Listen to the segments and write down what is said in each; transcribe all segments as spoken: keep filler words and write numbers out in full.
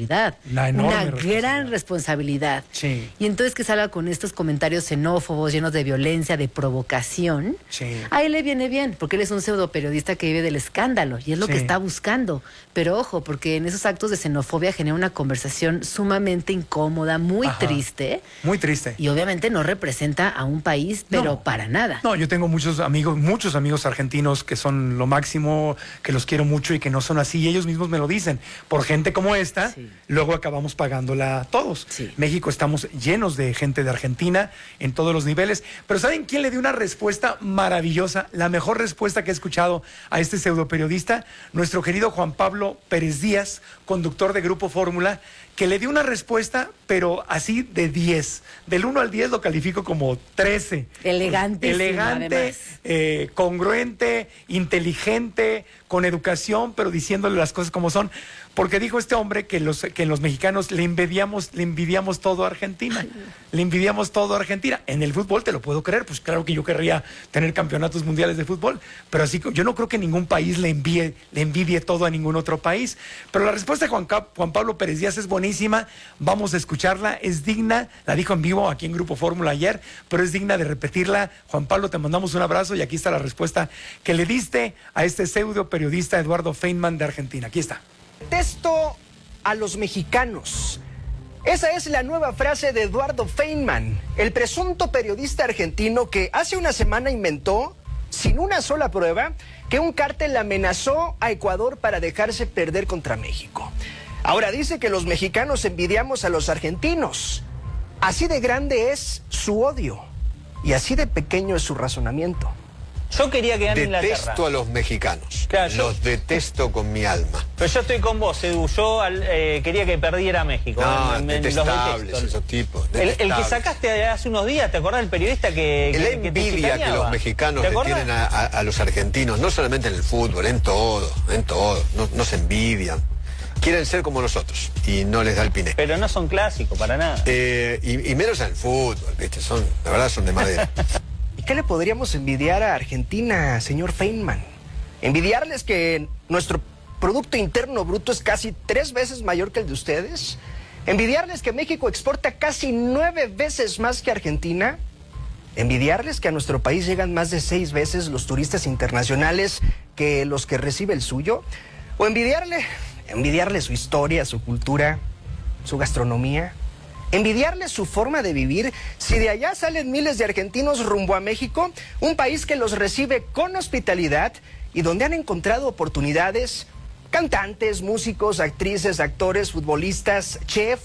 responsabilidad. La enorme una responsabilidad. gran responsabilidad. Sí. Y entonces que salga con estos comentarios xenófobos, llenos de violencia, de provocación, Sí. a él le viene bien, porque él es un pseudo periodista que vive del escándalo y es lo Sí. que está buscando. Pero ojo, porque en esos actos de xenofobia genera una conversación sumamente incómoda, muy Ajá. triste. Muy triste. Y obviamente no representa a un país, pero No. para nada. No, yo tengo muchos amigos, muchos amigos argentinos que son lo máximo, que los quiero mucho y que no son así, y ellos mismos me lo dicen. Por gente como esta, Sí. luego acabamos pagándola todos. Sí. México estamos llenos de gente de Argentina en todos los niveles. Pero ¿saben quién le dio una respuesta maravillosa? La mejor respuesta que he escuchado a este pseudo periodista, nuestro querido Juan Pablo Pérez Díaz, conductor de Grupo Fórmula, que le dio una respuesta, pero así de diez. Del uno al diez lo califico como trece. Elegantísimo, Elegante, además. eh, congruente, inteligente, con educación, pero diciéndole las cosas como son. Porque dijo este hombre que los, que los mexicanos le envidiamos, le envidiamos todo a Argentina. Le envidiamos todo a Argentina. En el fútbol te lo puedo creer, pues claro que yo querría tener campeonatos mundiales de fútbol, pero así yo no creo que ningún país le envíe, le envidie todo a ningún otro país. Pero la respuesta de Juan, Cap, Juan Pablo Pérez Díaz es buenísima. Vamos a escucharla, es digna, la dijo en vivo aquí en Grupo Fórmula ayer, pero es digna de repetirla. Juan Pablo, te mandamos un abrazo y aquí está la respuesta que le diste a este pseudo periodista Eduardo Feynman de Argentina. Aquí está. Detesto a los mexicanos. Esa es la nueva frase de Eduardo Feynman, el presunto periodista argentino que hace una semana inventó, sin una sola prueba, que un cártel amenazó a Ecuador para dejarse perder contra México. Ahora dice que los mexicanos envidiamos a los argentinos. Así de grande es su odio y así de pequeño es su razonamiento. Yo quería que gane Inglaterra. Detesto a los mexicanos. Claro, yo- Los detesto con mi alma. Pero yo estoy con vos, Edu. Yo al- eh, quería que perdiera México. No, Me- me- los detestables detesto. esos tipos. El, el que detestables. sacaste hace unos días, ¿te acordás del periodista que, que, La que te envidia que chicaneaba? los mexicanos ¿Te le acordás? tienen a, a- a los argentinos, no solamente en el fútbol, en todo, en todo. No, no se envidian. Quieren ser como nosotros y no les da el piné. Pero no son clásicos, para nada. Eh, y, y menos en el fútbol, ¿viste? Son, la verdad son de madera. ¿Y qué le podríamos envidiar a Argentina, señor Feynman? ¿Envidiarles que nuestro Producto Interno Bruto es casi tres veces mayor que el de ustedes? ¿Envidiarles que México exporta casi nueve veces más que Argentina? ¿Envidiarles que a nuestro país llegan más de seis veces los turistas internacionales que los que recibe el suyo? ¿O envidiarle, envidiarle su historia, su cultura, su gastronomía? ¿Envidiarles su forma de vivir si de allá salen miles de argentinos rumbo a México, un país que los recibe con hospitalidad y donde han encontrado oportunidades cantantes, músicos, actrices, actores, futbolistas, chef,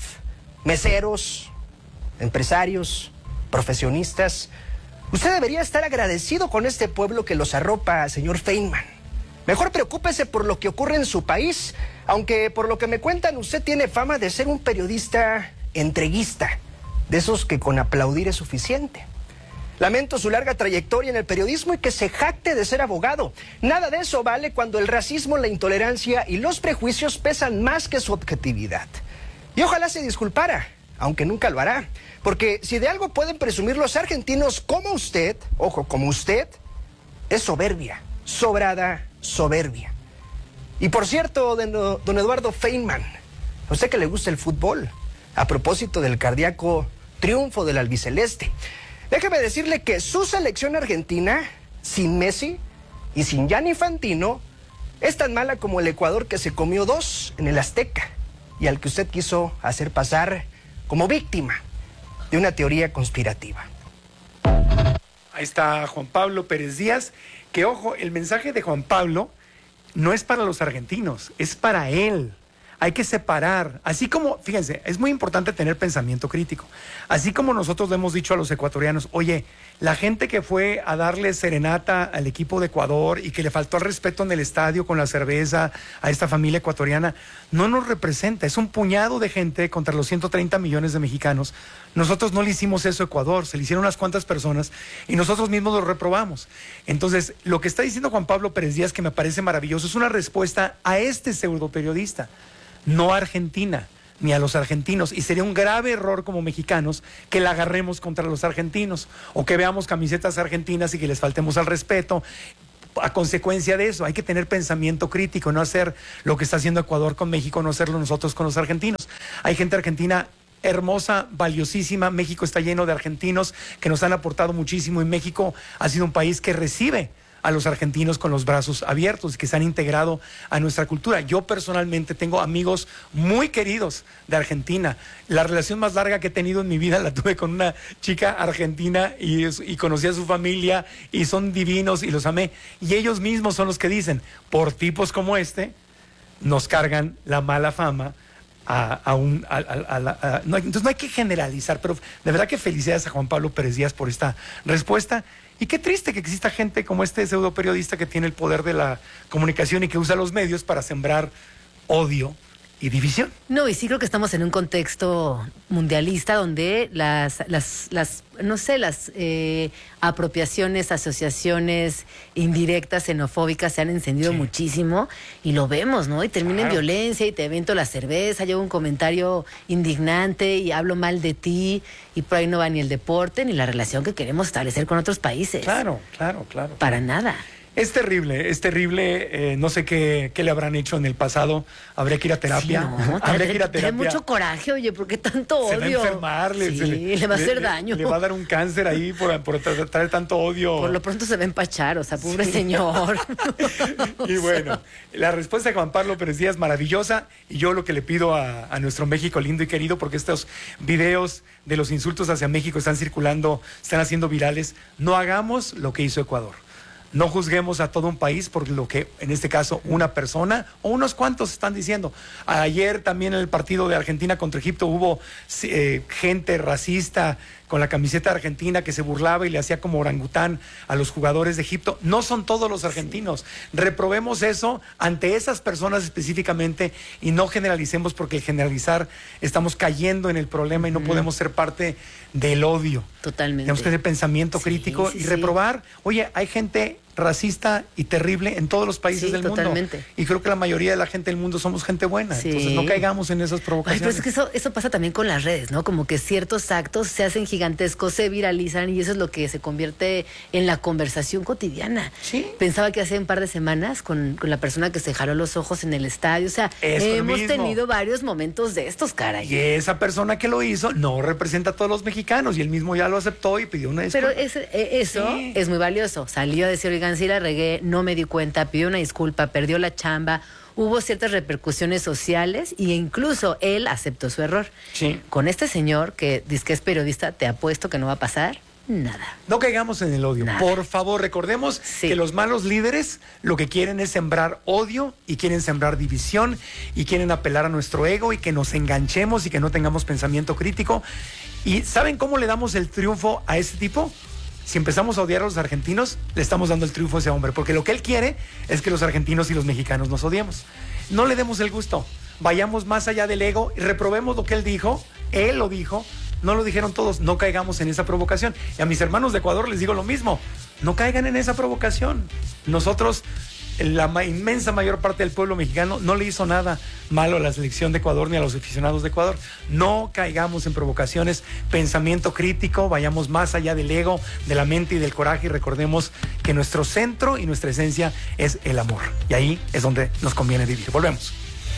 meseros, empresarios, profesionistas? Usted debería estar agradecido con este pueblo que los arropa, señor Feynman. Mejor preocúpese por lo que ocurre en su país, aunque por lo que me cuentan usted tiene fama de ser un periodista entreguista, de esos que con aplaudir es suficiente. Lamento su larga trayectoria en el periodismo y que se jacte de ser abogado. Nada de eso vale cuando el racismo, la intolerancia y los prejuicios pesan más que su objetividad. Y ojalá se disculpara, aunque nunca lo hará, porque si de algo pueden presumir los argentinos como usted, ojo, como usted, es soberbia, sobrada soberbia. Y por cierto, don, don Eduardo Feynman, a usted que le gusta el fútbol, a propósito del cardíaco triunfo del albiceleste, déjeme decirle que su selección argentina, sin Messi y sin Gianni Infantino, es tan mala como el Ecuador que se comió dos en el Azteca y al que usted quiso hacer pasar como víctima de una teoría conspirativa. Ahí está Juan Pablo Pérez Díaz, que ojo, el mensaje de Juan Pablo no es para los argentinos, es para él. Hay que separar, así como, fíjense, es muy importante tener pensamiento crítico. Así como nosotros le hemos dicho a los ecuatorianos, oye, la gente que fue a darle serenata al equipo de Ecuador y que le faltó el respeto en el estadio con la cerveza a esta familia ecuatoriana, no nos representa, es un puñado de gente contra los ciento treinta millones de mexicanos. Nosotros no le hicimos eso a Ecuador, se le hicieron unas cuantas personas y nosotros mismos lo reprobamos. Entonces, lo que está diciendo Juan Pablo Pérez Díaz, que me parece maravilloso, es una respuesta a este pseudo periodista. No a Argentina, ni a los argentinos. Y sería un grave error como mexicanos que la agarremos contra los argentinos o que veamos camisetas argentinas y que les faltemos al respeto. A consecuencia de eso, hay que tener pensamiento crítico, no hacer lo que está haciendo Ecuador con México, no hacerlo nosotros con los argentinos. Hay gente argentina hermosa, valiosísima. México está lleno de argentinos que nos han aportado muchísimo, y México ha sido un país que recibe a los argentinos con los brazos abiertos, que se han integrado a nuestra cultura. Yo personalmente tengo amigos muy queridos de Argentina. La relación más larga que he tenido en mi vida la tuve con una chica argentina, y, y conocí a su familia, y son divinos y los amé. Y ellos mismos son los que dicen, por tipos como este, nos cargan la mala fama. A, a un, a, a, a, a, no hay, entonces no hay que generalizar, pero de verdad que felicidades a Juan Pablo Pérez Díaz por esta respuesta. Y qué triste que exista gente como este pseudo periodista que tiene el poder de la comunicación y que usa los medios para sembrar odio y división. No, y sí creo que estamos en un contexto mundialista donde las, las, las no sé, las eh, apropiaciones, asociaciones indirectas, xenofóbicas se han encendido sí. muchísimo, y lo vemos, ¿no? Y termina claro. en violencia, y te avento la cerveza, llevo un comentario indignante y hablo mal de ti, y por ahí no va ni el deporte ni la relación que queremos establecer con otros países. Claro, claro, claro. Para nada. Es terrible, es terrible. Eh, no sé qué, qué le habrán hecho en el pasado. Habría que ir a terapia. Sí, no, Habría que ir a terapia. Tiene mucho coraje, oye, ¿por qué tanto odio? Se va a enfermar, le, sí, se le, le va a hacer le, daño. Le va a dar un cáncer ahí por, por traer tanto odio. Por lo pronto se va a empachar, o sea, pobre sí. señor. Y bueno, la respuesta de Juan Pablo Pérez Díaz, maravillosa. Y yo lo que le pido a, a nuestro México lindo y querido, porque estos videos de los insultos hacia México están circulando, están haciendo virales, no hagamos lo que hizo Ecuador. No juzguemos a todo un país por lo que, en este caso, una persona o unos cuantos están diciendo. Ayer también en el partido de Argentina contra Egipto hubo eh, gente racista con la camiseta de Argentina que se burlaba y le hacía como orangután a los jugadores de Egipto. No son todos los argentinos. Reprobemos eso ante esas personas específicamente y no generalicemos, porque al generalizar estamos cayendo en el problema y no mm. podemos ser parte del odio. Totalmente. Tenemos que tener pensamiento sí, crítico sí, y sí. reprobar. Oye, hay gente racista y terrible en todos los países sí, del totalmente. mundo. Y creo que la mayoría de la gente del mundo somos gente buena. Sí. Entonces no caigamos en esas provocaciones. Ay, pero es que eso, eso pasa también con las redes, ¿no? Como que ciertos actos se hacen gigantescos, se viralizan, y eso es lo que se convierte en la conversación cotidiana. Sí. Pensaba que hace un par de semanas con, con la persona que se jaló los ojos en el estadio. O sea, es hemos tenido varios momentos de estos, caray. Y esa persona que lo hizo no representa a todos los mexicanos, y él mismo ya lo aceptó y pidió una disculpa. Pero ese, eso sí. es muy valioso. Salió a decir, oigan, sí la regué, no me di cuenta, pidió una disculpa, perdió la chamba, hubo ciertas repercusiones sociales e incluso él aceptó su error. Sí. Con este señor que dice que es periodista, te apuesto que no va a pasar nada. No caigamos en el odio. Nada. Por favor, recordemos sí. que los malos líderes lo que quieren es sembrar odio, y quieren sembrar división, y quieren apelar a nuestro ego, y que nos enganchemos y que no tengamos pensamiento crítico. ¿Y saben cómo le damos el triunfo a ese tipo? Si empezamos a odiar a los argentinos, le estamos dando el triunfo a ese hombre, porque lo que él quiere es que los argentinos y los mexicanos nos odiemos. No le demos el gusto, vayamos más allá del ego y reprobemos lo que él dijo. Él lo dijo, no lo dijeron todos, no caigamos en esa provocación. Y a mis hermanos de Ecuador les digo lo mismo, no caigan en esa provocación. Nosotros, la ma- inmensa mayor parte del pueblo mexicano no le hizo nada malo a la selección de Ecuador ni a los aficionados de Ecuador. No caigamos en provocaciones, pensamiento crítico, vayamos más allá del ego, de la mente y del coraje, y recordemos que nuestro centro y nuestra esencia es el amor. Y ahí es donde nos conviene vivir. Volvemos.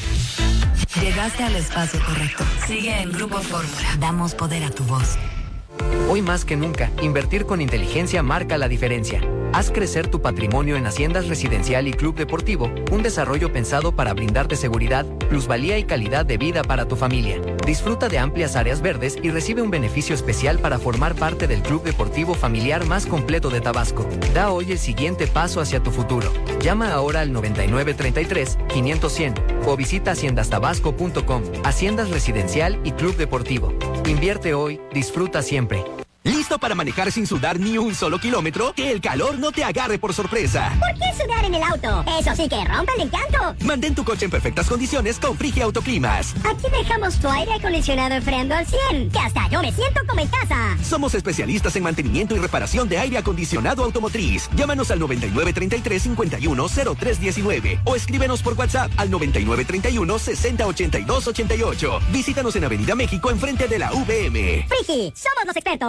Llegaste al espacio correcto. Sigue en Grupo Fórmula. Damos poder a tu voz. Hoy más que nunca, invertir con inteligencia marca la diferencia. Haz crecer tu patrimonio en Haciendas Residencial y Club Deportivo, un desarrollo pensado para brindarte seguridad, plusvalía y calidad de vida para tu familia. Disfruta de amplias áreas verdes y recibe un beneficio especial para formar parte del club deportivo familiar más completo de Tabasco. Da hoy el siguiente paso hacia tu futuro. Llama ahora al noventa y nueve treinta y tres, quinientos cien o visita haciendas tabasco punto com. Haciendas Residencial y Club Deportivo. Invierte hoy, disfruta siempre. ¿Listo para manejar sin sudar ni un solo kilómetro? Que el calor no te agarre por sorpresa. ¿Por qué sudar en el auto? Eso sí que rompe el encanto. Mantén tu coche en perfectas condiciones con Frigia Autoclimas. Aquí dejamos tu aire acondicionado enfriando al cien, que hasta yo me siento como en casa. Somos especialistas en mantenimiento y reparación de aire acondicionado automotriz. Llámanos al noventa y nueve treinta y tres, cincuenta y uno, cero tres diecinueve o escríbenos por WhatsApp al noventa y nueve treinta y uno, sesenta ochenta y dos ochenta y ocho. Visítanos en Avenida México enfrente de la U V M. Frigi, somos los expertos.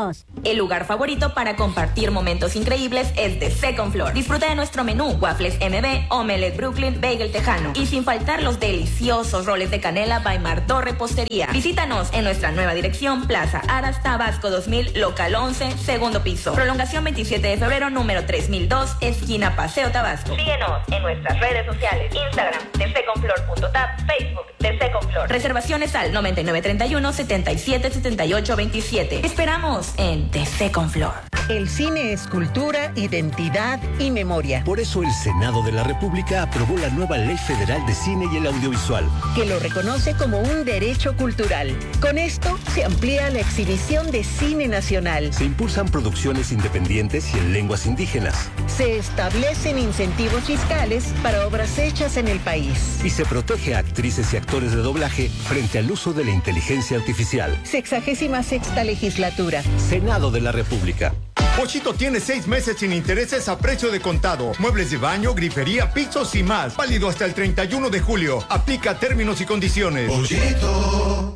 El lugar favorito para compartir momentos increíbles es The Second Floor. Disfruta de nuestro menú, waffles M B, omelette Brooklyn, bagel tejano y sin faltar los deliciosos roles de canela by Martó Repostería. Visítanos en nuestra nueva dirección, Plaza Aras Tabasco dos mil, local once, segundo piso. Prolongación veintisiete de febrero, número tres mil dos, esquina Paseo Tabasco. Síguenos en nuestras redes sociales, Instagram, the second floor punto tap, Facebook, The Second Floor. Reservaciones al noventa y nueve treinta y uno, setenta y siete setenta y ocho veintisiete. Esperamos en The Second Floor. El cine es cultura, identidad y memoria. Por eso el Senado de la República aprobó la nueva Ley Federal de Cine y el Audiovisual, que lo reconoce como un derecho cultural. Con esto se amplía la exhibición de cine nacional. Se impulsan producciones independientes y en lenguas indígenas. Se establecen incentivos fiscales para obras hechas en el país. Y se protege a actrices y actores de doblaje frente al uso de la inteligencia artificial. Sexagésima sexta legislatura. Senado de la República. Pochito tiene seis meses sin intereses a precio de contado. Muebles de baño, grifería, pisos y más. Válido hasta el treinta y uno de julio. Aplica términos y condiciones. Pochito.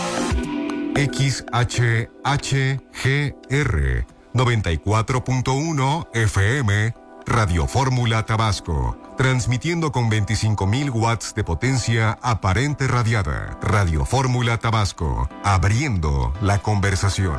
X H H G R noventa y cuatro punto uno F M Radio Fórmula Tabasco. Transmitiendo con veinticinco mil watts de potencia aparente radiada. Radio Fórmula Tabasco. Abriendo la conversación.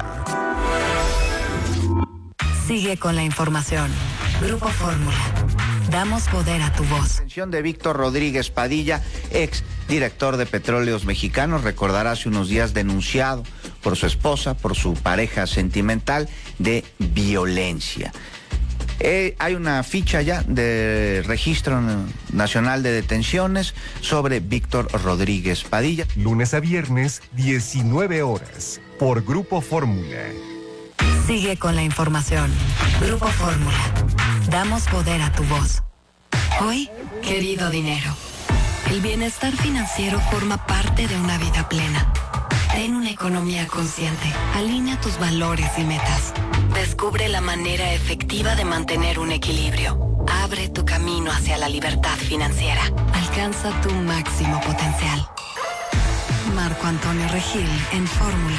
Sigue con la información. Grupo Fórmula. Damos poder a tu voz. Atención de Víctor Rodríguez Padilla, ex director de Petróleos Mexicanos, recordará hace unos días denunciado por su esposa, por su pareja sentimental, de violencia. Eh, hay una ficha ya de Registro Nacional de Detenciones sobre Víctor Rodríguez Padilla. Lunes a viernes, diecinueve horas, por Grupo Fórmula. Sigue con la información. Grupo Fórmula. Damos poder a tu voz. Hoy, querido dinero, el bienestar financiero forma parte de una vida plena. Ten una economía consciente. Alinea tus valores y metas. Descubre la manera efectiva de mantener un equilibrio. Abre tu camino hacia la libertad financiera. Alcanza tu máximo potencial. Marco Antonio Regil en Fórmula.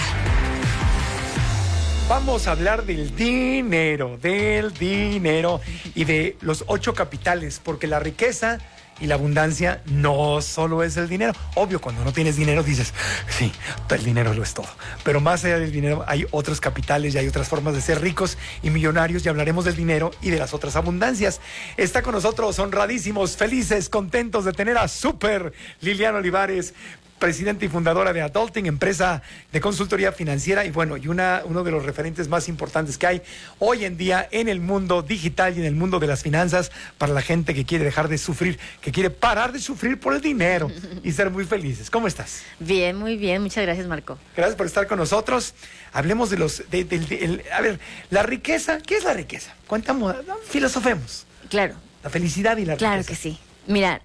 Vamos a hablar del dinero, del dinero y de los ocho capitales, porque la riqueza y la abundancia no solo es el dinero. Obvio, cuando no tienes dinero dices, sí, el dinero lo es todo. Pero más allá del dinero hay otros capitales y hay otras formas de ser ricos y millonarios, y hablaremos del dinero y de las otras abundancias. Está con nosotros, honradísimos, felices, contentos de tener a Super Liliana Olivares, presidenta y fundadora de Adulting, empresa de consultoría financiera y bueno, y una, uno de los referentes más importantes que hay hoy en día en el mundo digital y en el mundo de las finanzas para la gente que quiere dejar de sufrir, que quiere parar de sufrir por el dinero y ser muy felices. ¿Cómo estás? Bien, muy bien. Muchas gracias, Marco. Gracias por estar con nosotros. Hablemos de los... De, de, de, el, a ver, la riqueza. ¿Qué es la riqueza? Cuéntame, no, filosofemos. Claro. La felicidad y la claro riqueza. Claro que sí. Mira,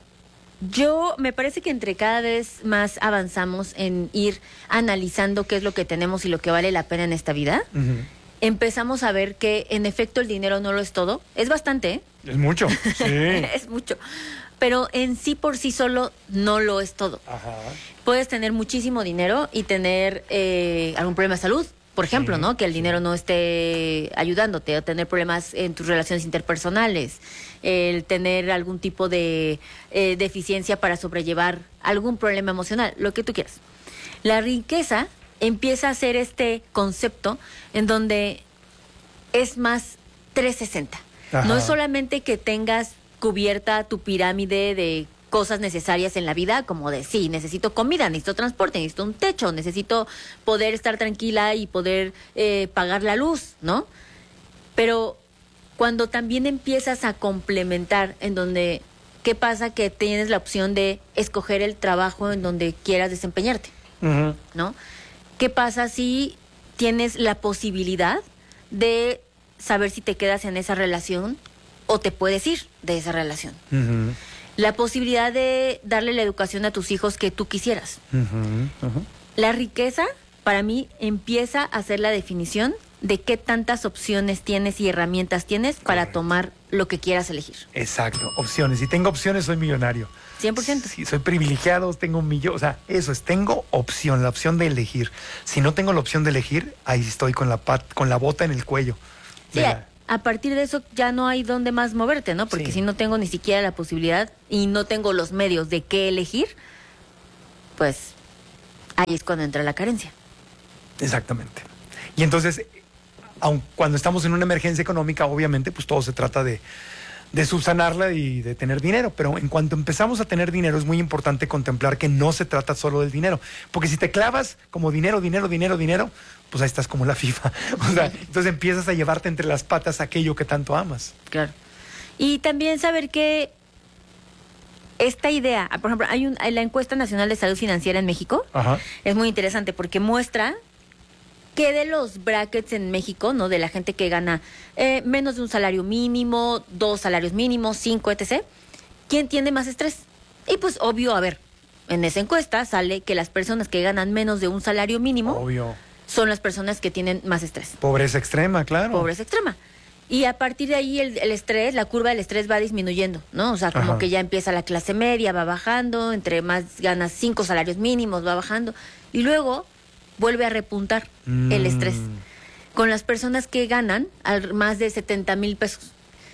yo me parece que entre cada vez más avanzamos en ir analizando qué es lo que tenemos y lo que vale la pena en esta vida. Uh-huh. Empezamos a ver que en efecto el dinero no lo es todo. Es bastante, ¿eh? Es mucho, sí. Es mucho. Pero en sí por sí solo no lo es todo. Ajá. Puedes tener muchísimo dinero y tener eh, algún problema de salud. Por ejemplo, sí, ¿no? Que el dinero no esté ayudándote a tener problemas en tus relaciones interpersonales, el tener algún tipo de eh, deficiencia para sobrellevar algún problema emocional, lo que tú quieras. La riqueza empieza a ser este concepto en donde es más trescientos sesenta. Ajá. No es solamente que tengas cubierta tu pirámide de cosas necesarias en la vida, como de, sí, necesito comida, necesito transporte, necesito un techo, necesito poder estar tranquila y poder eh, pagar la luz, ¿no? Pero cuando también empiezas a complementar en donde, ¿qué pasa? Que tienes la opción de escoger el trabajo en donde quieras desempeñarte, uh-huh. ¿no? ¿Qué pasa si tienes la posibilidad de saber si te quedas en esa relación o te puedes ir de esa relación? Uh-huh. La posibilidad de darle la educación a tus hijos que tú quisieras. Uh-huh, uh-huh. La riqueza, para mí, empieza a ser la definición de qué tantas opciones tienes y herramientas tienes para Correcto. tomar lo que quieras elegir. Exacto, opciones. Si tengo opciones, soy millonario. cien por ciento. Si soy privilegiado, tengo un millón. O sea, eso es, tengo opción, la opción de elegir. Si no tengo la opción de elegir, ahí estoy con la pat, con la bota en el cuello. Sí, a, a partir de eso ya no hay dónde más moverte, ¿no? Porque sí. si no tengo ni siquiera la posibilidad y no tengo los medios de qué elegir, pues ahí es cuando entra la carencia. Exactamente. Y entonces, aun cuando estamos en una emergencia económica, obviamente, pues todo se trata de, de subsanarla y de tener dinero. Pero en cuanto empezamos a tener dinero, es muy importante contemplar que no se trata solo del dinero. Porque si te clavas como dinero, dinero, dinero, dinero, pues ahí estás como la FIFA. O sea, entonces empiezas a llevarte entre las patas aquello que tanto amas. Claro. Y también saber que esta idea, por ejemplo, hay un, la encuesta nacional de salud financiera en México. Ajá. Es muy interesante porque muestra que de los brackets en México, ¿no? De la gente que gana eh, menos de un salario mínimo, dos salarios mínimos, cinco, etcétera. ¿Quién tiene más estrés? Y pues obvio, a ver, en esa encuesta sale que las personas que ganan menos de un salario mínimo obvio. son las personas que tienen más estrés. Pobreza extrema, claro. Pobreza extrema. Y a partir de ahí el, el estrés, la curva del estrés va disminuyendo, ¿no? O sea, como Ajá. que ya empieza la clase media, va bajando, entre más ganas cinco salarios mínimos, va bajando. Y luego vuelve a repuntar mm. el estrés con las personas que ganan más de setenta mil pesos.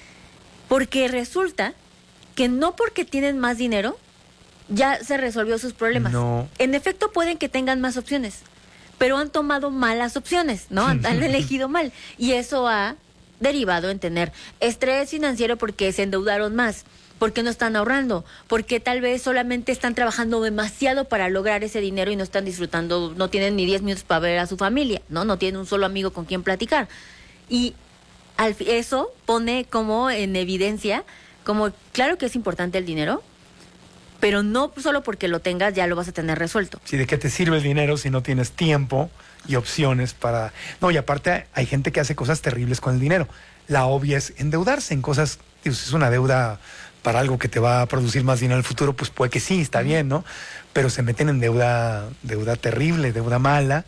Porque resulta que no porque tienen más dinero ya se resolvió sus problemas. No. En efecto, pueden que tengan más opciones, pero han tomado malas opciones, ¿no? Han, han elegido mal. Y eso ha derivado en tener estrés financiero porque se endeudaron más, porque no están ahorrando, porque tal vez solamente están trabajando demasiado para lograr ese dinero y no están disfrutando, no tienen ni diez minutos para ver a su familia, ¿no? No tienen un solo amigo con quien platicar. Y al, eso pone como en evidencia, como claro que es importante el dinero, pero no solo porque lo tengas ya lo vas a tener resuelto. Sí, ¿de qué te sirve el dinero si no tienes tiempo y opciones para...? No, y aparte hay gente que hace cosas terribles con el dinero. La obvia es endeudarse en cosas, si es una deuda para algo que te va a producir más dinero en el futuro, pues puede que sí, está bien, ¿no? Pero se meten en deuda, deuda terrible, deuda mala,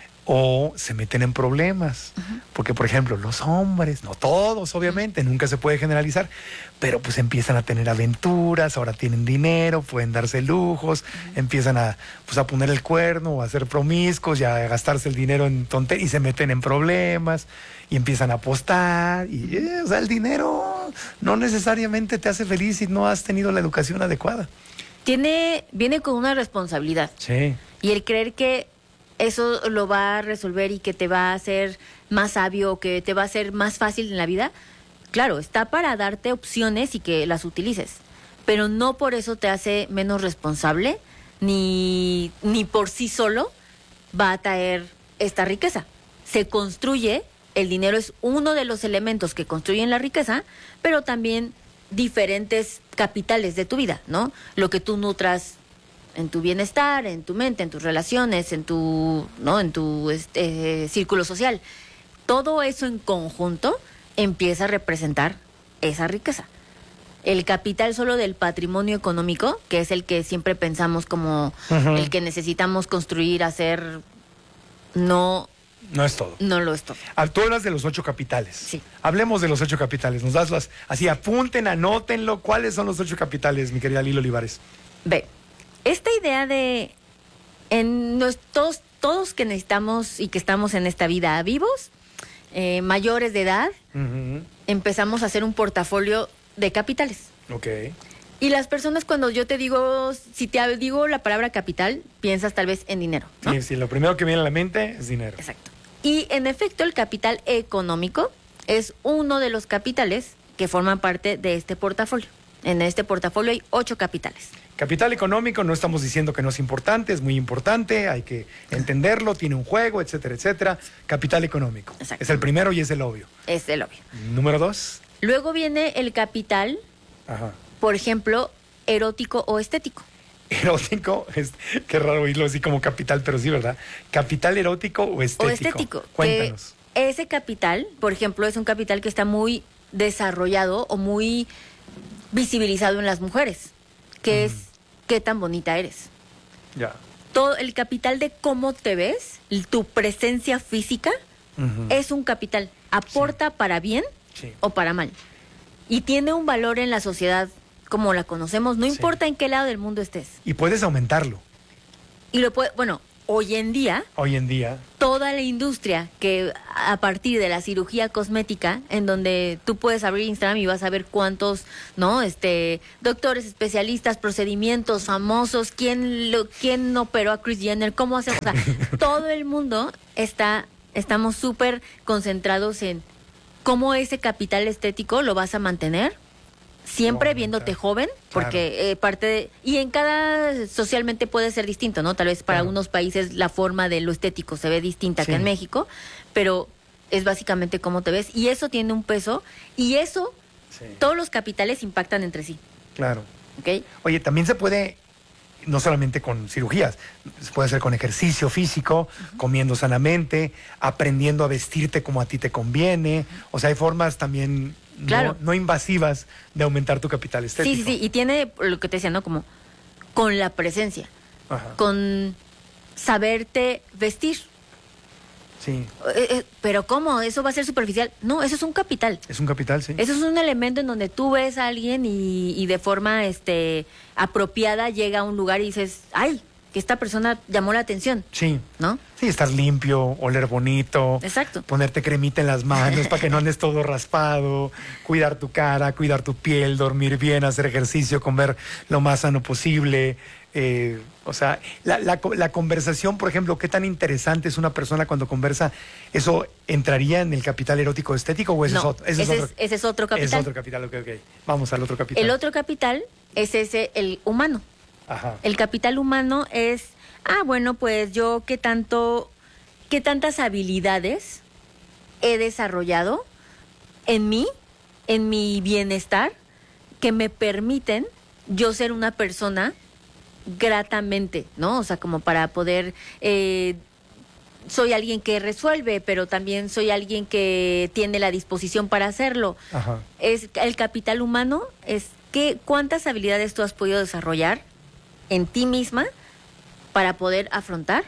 o se meten en problemas. Uh-huh. Porque, por ejemplo, los hombres, no todos, obviamente, nunca se puede generalizar, pero pues empiezan a tener aventuras, ahora tienen dinero, pueden darse lujos, uh-huh. empiezan a, pues, a poner el cuerno, o a ser promiscuos, y a gastarse el dinero en tonterías, y se meten en problemas, y empiezan a apostar, y eh, o sea, el dinero no necesariamente te hace feliz si no has tenido la educación adecuada. Tiene, viene con una responsabilidad. Sí. Y el creer que eso lo va a resolver y que te va a hacer más sabio, que te va a hacer más fácil en la vida, claro, está para darte opciones y que las utilices, pero no por eso te hace menos responsable, ni, ni por sí solo va a traer esta riqueza. Se construye, el dinero es uno de los elementos que construyen la riqueza, pero también diferentes capitales de tu vida, ¿no? Lo que tú nutras en tu bienestar, en tu mente, en tus relaciones, en tu, ¿no? en tu este, círculo social. Todo eso en conjunto empieza a representar esa riqueza. El capital solo del patrimonio económico, que es el que siempre pensamos como uh-huh. el que necesitamos construir, hacer, no... No es todo. No lo es todo. Ah, tú hablas de los ocho capitales. Sí. Hablemos de los ocho capitales. Nos das las... Así, apunten, anótenlo. ¿Cuáles son los ocho capitales, mi querida Lilo Olivares? Ve. Esta idea de en nos, todos, todos que necesitamos y que estamos en esta vida vivos, eh, mayores de edad, uh-huh. empezamos a hacer un portafolio de capitales. Ok. Y las personas cuando yo te digo, si te digo la palabra capital, piensas tal vez en dinero, ¿no? Sí, sí, lo primero que viene a la mente es dinero. Exacto. Y en efecto el capital económico es uno de los capitales que forman parte de este portafolio. En este portafolio hay ocho capitales. Capital económico, no estamos diciendo que no es importante, es muy importante, hay que entenderlo, tiene un juego, etcétera, etcétera. Capital económico. Exacto. Es el primero y es el obvio. Es el obvio. Número dos. Luego viene el capital, Ajá. por ejemplo, erótico o estético. Erótico, es, qué raro oírlo así como capital, pero sí, ¿verdad? Capital erótico o estético. O estético. Cuéntanos. Ese capital, por ejemplo, es un capital que está muy desarrollado o muy visibilizado en las mujeres, que mm. es qué tan bonita eres. Ya. Todo el capital de cómo te ves, tu presencia física, Uh-huh. Es un capital. Aporta sí. para bien sí. o para mal. Y tiene un valor en la sociedad como la conocemos, no sí. importa en qué lado del mundo estés. Y puedes aumentarlo. Y lo puede, bueno, hoy en día... Hoy en día... Toda la industria que a partir de la cirugía cosmética, en donde tú puedes abrir Instagram y vas a ver cuántos, ¿no? Este, doctores, especialistas, procedimientos famosos, quién, lo, quién operó a Kris Jenner, cómo hacemos... O sea, todo el mundo está, estamos súper concentrados en cómo ese capital estético lo vas a mantener. Siempre viéndote joven, porque claro. eh, parte de... Y en cada... Socialmente puede ser distinto, ¿no? Tal vez para claro. unos países la forma de lo estético se ve distinta sí. que en México, pero es básicamente cómo te ves. Y eso tiene un peso, y eso, sí. todos los capitales impactan entre sí. Claro. ¿Ok? Oye, también se puede... No solamente con cirugías, se puede hacer con ejercicio físico, uh-huh. comiendo sanamente, aprendiendo a vestirte como a ti te conviene. O sea, hay formas también claro. no, no invasivas de aumentar tu capital estético. Sí, sí, sí. Y tiene lo que te decía, ¿no? Como con la presencia, Ajá. con saberte vestir. Sí. Eh, eh, pero ¿cómo? ¿Eso va a ser superficial? No, eso es un capital. Es un capital, sí. Eso es un elemento en donde tú ves a alguien y, y de forma este apropiada llega a un lugar y dices, ¡ay! Que esta persona llamó la atención. Sí. ¿No? Sí, estar limpio, oler bonito. Exacto. Ponerte cremita en las manos para que no andes todo raspado. Cuidar tu cara, cuidar tu piel, dormir bien, hacer ejercicio, comer lo más sano posible. Eh, o sea, la, la, la conversación, por ejemplo, ¿qué tan interesante es una persona cuando conversa? ¿Eso entraría en el capital erótico estético o ese, no, es, otro, ese, ese, es otro? ese es otro capital. Es otro capital, ok, ok. Vamos al otro capital. El otro capital es ese, el humano. Ajá. El capital humano es, ah, bueno, pues yo qué tanto, qué tantas habilidades he desarrollado en mí, en mi bienestar, que me permiten yo ser una persona gratamente, ¿no? O sea, como para poder... Eh, soy alguien que resuelve, pero también soy alguien que tiene la disposición para hacerlo. Ajá. Es el capital humano es que cuántas habilidades tú has podido desarrollar en ti misma para poder afrontar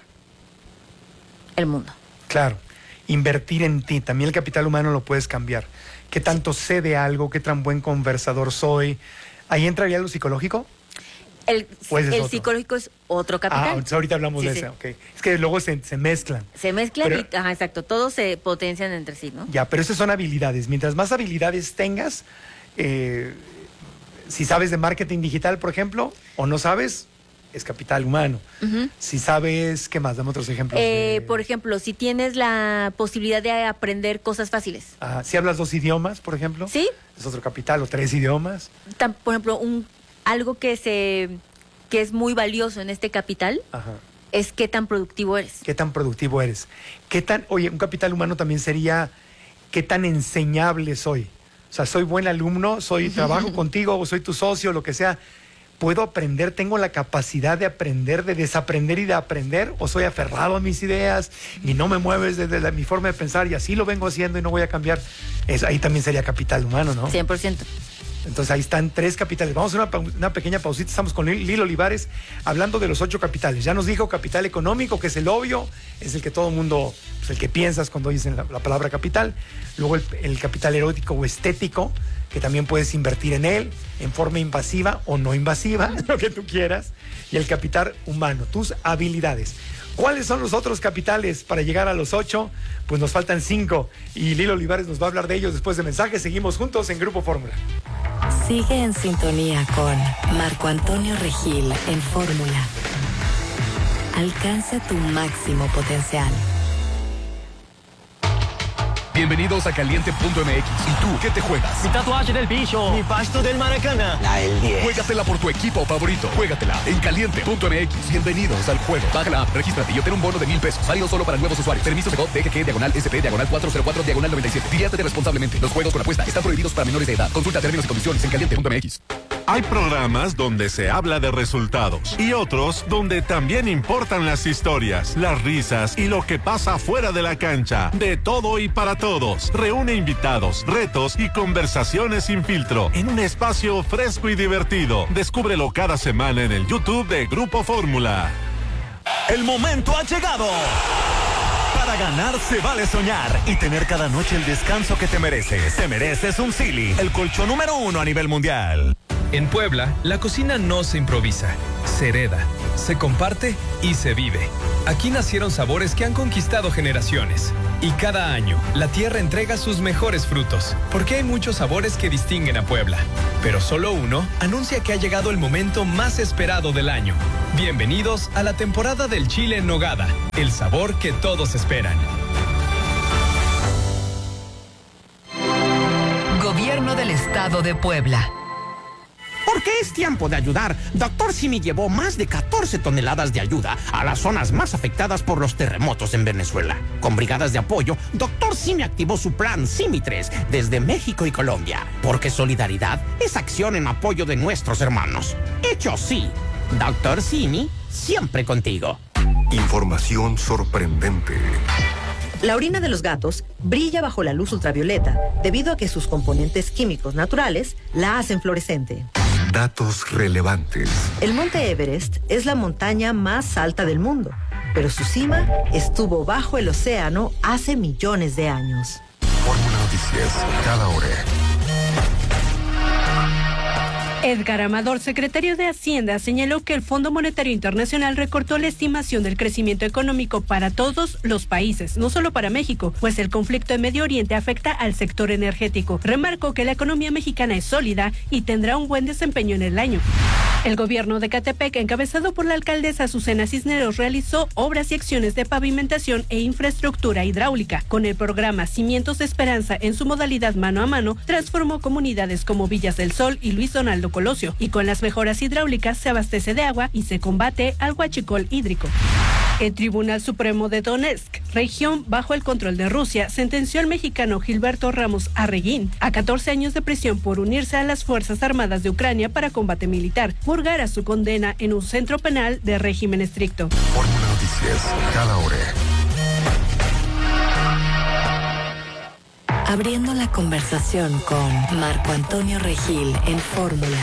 el mundo. Claro, invertir en ti. También el capital humano lo puedes cambiar. ¿Qué tanto sé de algo? ¿Qué tan buen conversador soy? ¿Ahí entraría lo psicológico? El, el psicológico es otro capital. Ah, ahorita hablamos sí, de sí. eso. Okay. Es que luego se, se mezclan. Se mezclan pero, y, ajá, exacto, todos se potencian entre sí, ¿no? Ya, pero esas son habilidades. Mientras más habilidades tengas, eh, si sabes de marketing digital, por ejemplo, o no sabes, es capital humano. Uh-huh. Si sabes, ¿qué más? Dame otros ejemplos. Eh, de... Por ejemplo, si tienes la posibilidad de aprender cosas fáciles. Ah, si hablas dos idiomas, por ejemplo. Sí. Es otro capital, o tres idiomas. Tan, por ejemplo, un algo que se que es muy valioso en este capital Ajá. es qué tan productivo eres. Qué tan productivo eres. Qué tan, oye, un capital humano también sería qué tan enseñable soy. O sea, soy buen alumno, soy trabajo contigo, o soy tu socio, lo que sea. ¿Puedo aprender? ¿Tengo la capacidad de aprender, de desaprender y de aprender? ¿O soy aferrado a mis ideas y no me mueves desde la, mi forma de pensar y así lo vengo haciendo y no voy a cambiar? Es, ahí también sería capital humano, ¿no? cien por ciento. Entonces ahí están tres capitales. Vamos a una, una pequeña pausita. Estamos con Lilo Olivares hablando de los ocho capitales. Ya nos dijo capital económico, que es el obvio, es el que todo el mundo, pues el que piensas cuando dicen la, la palabra capital. Luego el, el capital erótico o estético, que también puedes invertir en él en forma invasiva o no invasiva, lo que tú quieras. Y el capital humano, tus habilidades. ¿Cuáles son los otros capitales para llegar a los ocho? Pues nos faltan cinco y Lilo Olivares nos va a hablar de ellos después de mensajes. Seguimos juntos en Grupo Fórmula. Sigue en sintonía con Marco Antonio Regil en Fórmula. Alcanza tu máximo potencial. Bienvenidos a Caliente punto M X. ¿Y tú qué te juegas? Mi tatuaje del bicho. Mi pasto del Maracaná. La del diez. Juégatela por tu equipo favorito. Juégatela en Caliente punto M X. Bienvenidos al juego. Baja la app, regístrate y obtén un bono de mil pesos. Válido solo para nuevos usuarios. Permiso de D G G, diagonal S P, diagonal cuatro cero cuatro, diagonal noventa y siete. Diviértete responsablemente. Los juegos con apuesta están prohibidos para menores de edad. Consulta términos y condiciones en Caliente punto M X. Hay programas donde se habla de resultados y otros donde también importan las historias, las risas y lo que pasa fuera de la cancha. De todo y para todos. Reúne invitados, retos y conversaciones sin filtro en un espacio fresco y divertido. Descúbrelo cada semana en el YouTube de Grupo Fórmula. El momento ha llegado. Para ganar se vale soñar y tener cada noche el descanso que te mereces. Te mereces un Sealy, el colchón número uno a nivel mundial. En Puebla, la cocina no se improvisa, se hereda, se comparte y se vive. Aquí nacieron sabores que han conquistado generaciones. Y cada año, la tierra entrega sus mejores frutos, porque hay muchos sabores que distinguen a Puebla. Pero solo uno anuncia que ha llegado el momento más esperado del año. Bienvenidos a la temporada del chile en nogada, el sabor que todos esperan. Gobierno del Estado de Puebla. Porque es tiempo de ayudar, Doctor Simi llevó más de catorce toneladas de ayuda a las zonas más afectadas por los terremotos en Venezuela. Con brigadas de apoyo, Doctor Simi activó su plan Simi tres desde México y Colombia. Porque solidaridad es acción en apoyo de nuestros hermanos. Hecho sí, Doctor Simi, siempre contigo. Información sorprendente. La orina de los gatos brilla bajo la luz ultravioleta debido a que sus componentes químicos naturales la hacen fluorescente. Datos relevantes. El Monte Everest es la montaña más alta del mundo, pero su cima estuvo bajo el océano hace millones de años. Fórmula Noticias, cada hora. Edgar Amador, secretario de Hacienda, señaló que el Fondo Monetario Internacional recortó la estimación del crecimiento económico para todos los países, no solo para México, pues el conflicto en Medio Oriente afecta al sector energético. Remarcó que la economía mexicana es sólida y tendrá un buen desempeño en el año. El gobierno de Catepec, encabezado por la alcaldesa Azucena Cisneros, realizó obras y acciones de pavimentación e infraestructura hidráulica. Con el programa Cimientos de Esperanza en su modalidad mano a mano, transformó comunidades como Villas del Sol y Luis Donaldo Colosio, y con las mejoras hidráulicas se abastece de agua y se combate al huachicol hídrico. El Tribunal Supremo de Donetsk, región bajo el control de Rusia, sentenció al mexicano Gilberto Ramos Arreguín a catorce años de prisión por unirse a las Fuerzas Armadas de Ucrania para combate militar. Purgará su condena en un centro penal de régimen estricto. Fórmula Noticias, cada hora. Abriendo la conversación con Marco Antonio Regil en Fórmula.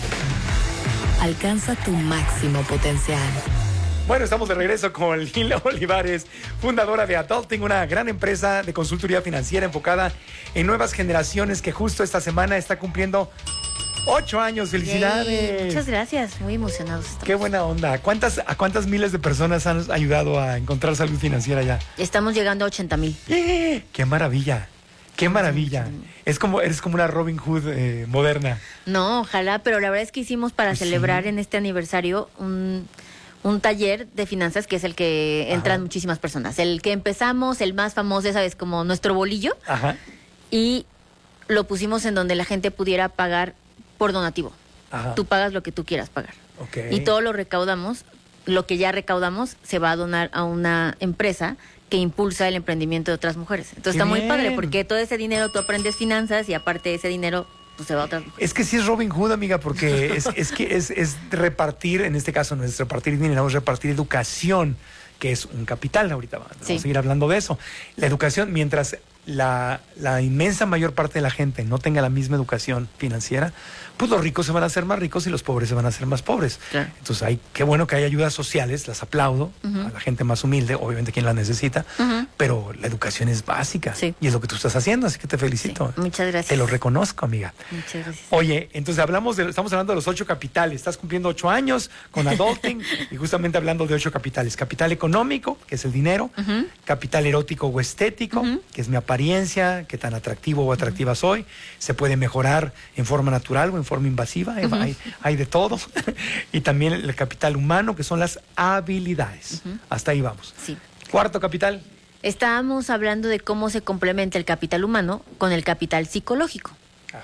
Alcanza tu máximo potencial. Bueno, estamos de regreso con Lila Olivares, fundadora de Adulting, una gran empresa de consultoría financiera enfocada en nuevas generaciones que justo esta semana está cumpliendo ocho años. ¡Felicidades! Yay. Muchas gracias, muy emocionados estamos. ¡Qué buena onda! ¿A cuántas, ¿A cuántas miles de personas han ayudado a encontrar salud financiera ya? Estamos llegando a ochenta mil. ¡Eh! ¡Qué maravilla! ¡Qué maravilla! Es como, eres como una Robin Hood eh, moderna. No, ojalá, pero la verdad es que hicimos para pues celebrar sí. en este aniversario un... un taller de finanzas que es el que entran Ajá. muchísimas personas. El que empezamos, el más famoso, ¿sabes? Como nuestro bolillo. Ajá. Y lo pusimos en donde la gente pudiera pagar por donativo. Ajá. Tú pagas lo que tú quieras pagar. Okay. Y todo lo recaudamos, lo que ya recaudamos, se va a donar a una empresa que impulsa el emprendimiento de otras mujeres. Entonces Qué está bien. muy padre porque todo ese dinero tú aprendes finanzas y aparte de ese dinero... pues se va a otras mujeres. Es que sí es Robin Hood, amiga, porque es, es que es, es repartir, en este caso no es repartir dinero, es repartir educación, que es un capital. Ahorita vamos sí. a seguir hablando de eso. La educación, mientras la, la inmensa mayor parte de la gente no tenga la misma educación financiera, pues los ricos se van a hacer más ricos y los pobres se van a hacer más pobres. Claro. Entonces, hay, qué bueno que hay ayudas sociales, las aplaudo, uh-huh. a la gente más humilde, obviamente quien las necesita, uh-huh. pero la educación es básica sí. y es lo que tú estás haciendo, así que te felicito. Sí. Muchas gracias. Te lo reconozco, amiga. Muchas gracias. Oye, entonces hablamos de, estamos hablando de los ocho capitales, estás cumpliendo ocho años con Adulting y justamente hablando de ocho capitales. Capital económico, que es el dinero, uh-huh. capital erótico o estético, uh-huh. que es mi apariencia, qué tan atractivo o atractiva uh-huh. soy, se puede mejorar en forma natural o en forma invasiva, uh-huh. hay, hay de todo. Y también el capital humano, que son las habilidades. Uh-huh. Hasta ahí vamos. Sí. Cuarto capital. Estábamos hablando de cómo se complementa el capital humano con el capital psicológico. Ajá.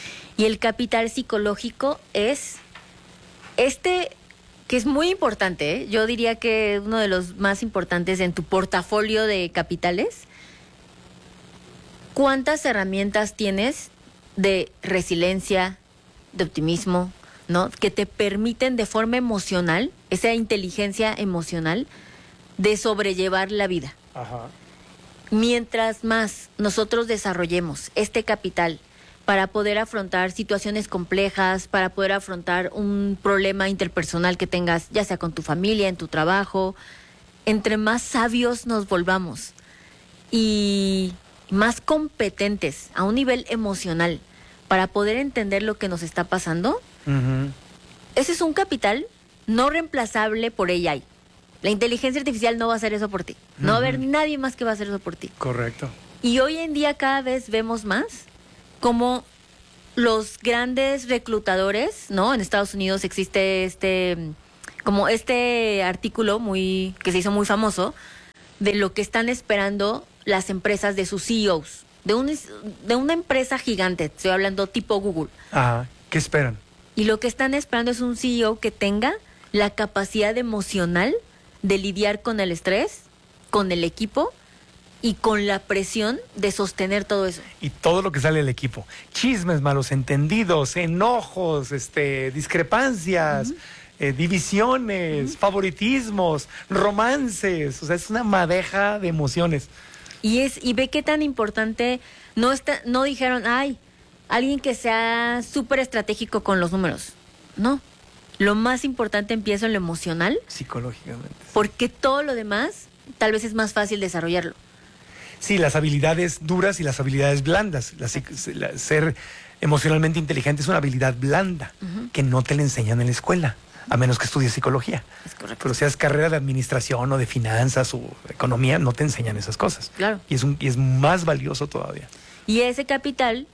Y el capital psicológico es este, que es muy importante, ¿eh? Yo diría que uno de los más importantes en tu portafolio de capitales. ¿Cuántas herramientas tienes de resiliencia, de optimismo, ¿no? Que te permiten de forma emocional, esa inteligencia emocional, de sobrellevar la vida? Ajá. Mientras más nosotros desarrollemos este capital para poder afrontar situaciones complejas, para poder afrontar un problema interpersonal que tengas, ya sea con tu familia, en tu trabajo, entre más sabios nos volvamos, y más competentes a un nivel emocional para poder entender lo que nos está pasando, uh-huh. ese es un capital no reemplazable por A I. La inteligencia artificial no va a hacer eso por ti. No uh-huh. va a haber nadie más que va a hacer eso por ti. Correcto. Y hoy en día cada vez vemos más como los grandes reclutadores, ¿no? En Estados Unidos existe este, como este artículo muy, que se hizo muy famoso, de lo que están esperando las empresas de sus C E Os, de, un, de una empresa gigante, estoy hablando tipo Google. Ajá, ¿qué esperan? Y lo que están esperando es un C E O que tenga la capacidad emocional de lidiar con el estrés, con el equipo y con la presión de sostener todo eso. Y todo lo que sale del equipo. Chismes, malos entendidos, enojos, este, discrepancias, uh-huh. eh, divisiones, uh-huh. favoritismos, romances. O sea, es una madeja de emociones. Y es y ve qué tan importante, no está, no dijeron, ay, alguien que sea súper estratégico con los números. No, lo más importante empieza en lo emocional. Psicológicamente. Porque todo lo demás tal vez es más fácil desarrollarlo. Sí, las habilidades duras y las habilidades blandas. La, la, ser emocionalmente inteligente es una habilidad blanda uh-huh. que no te la enseñan en la escuela, a menos que estudies psicología. Es correcto. Pero seas carrera de administración o de finanzas o economía, no te enseñan esas cosas. Claro. Y es, un, y es más valioso todavía. Y ese capital,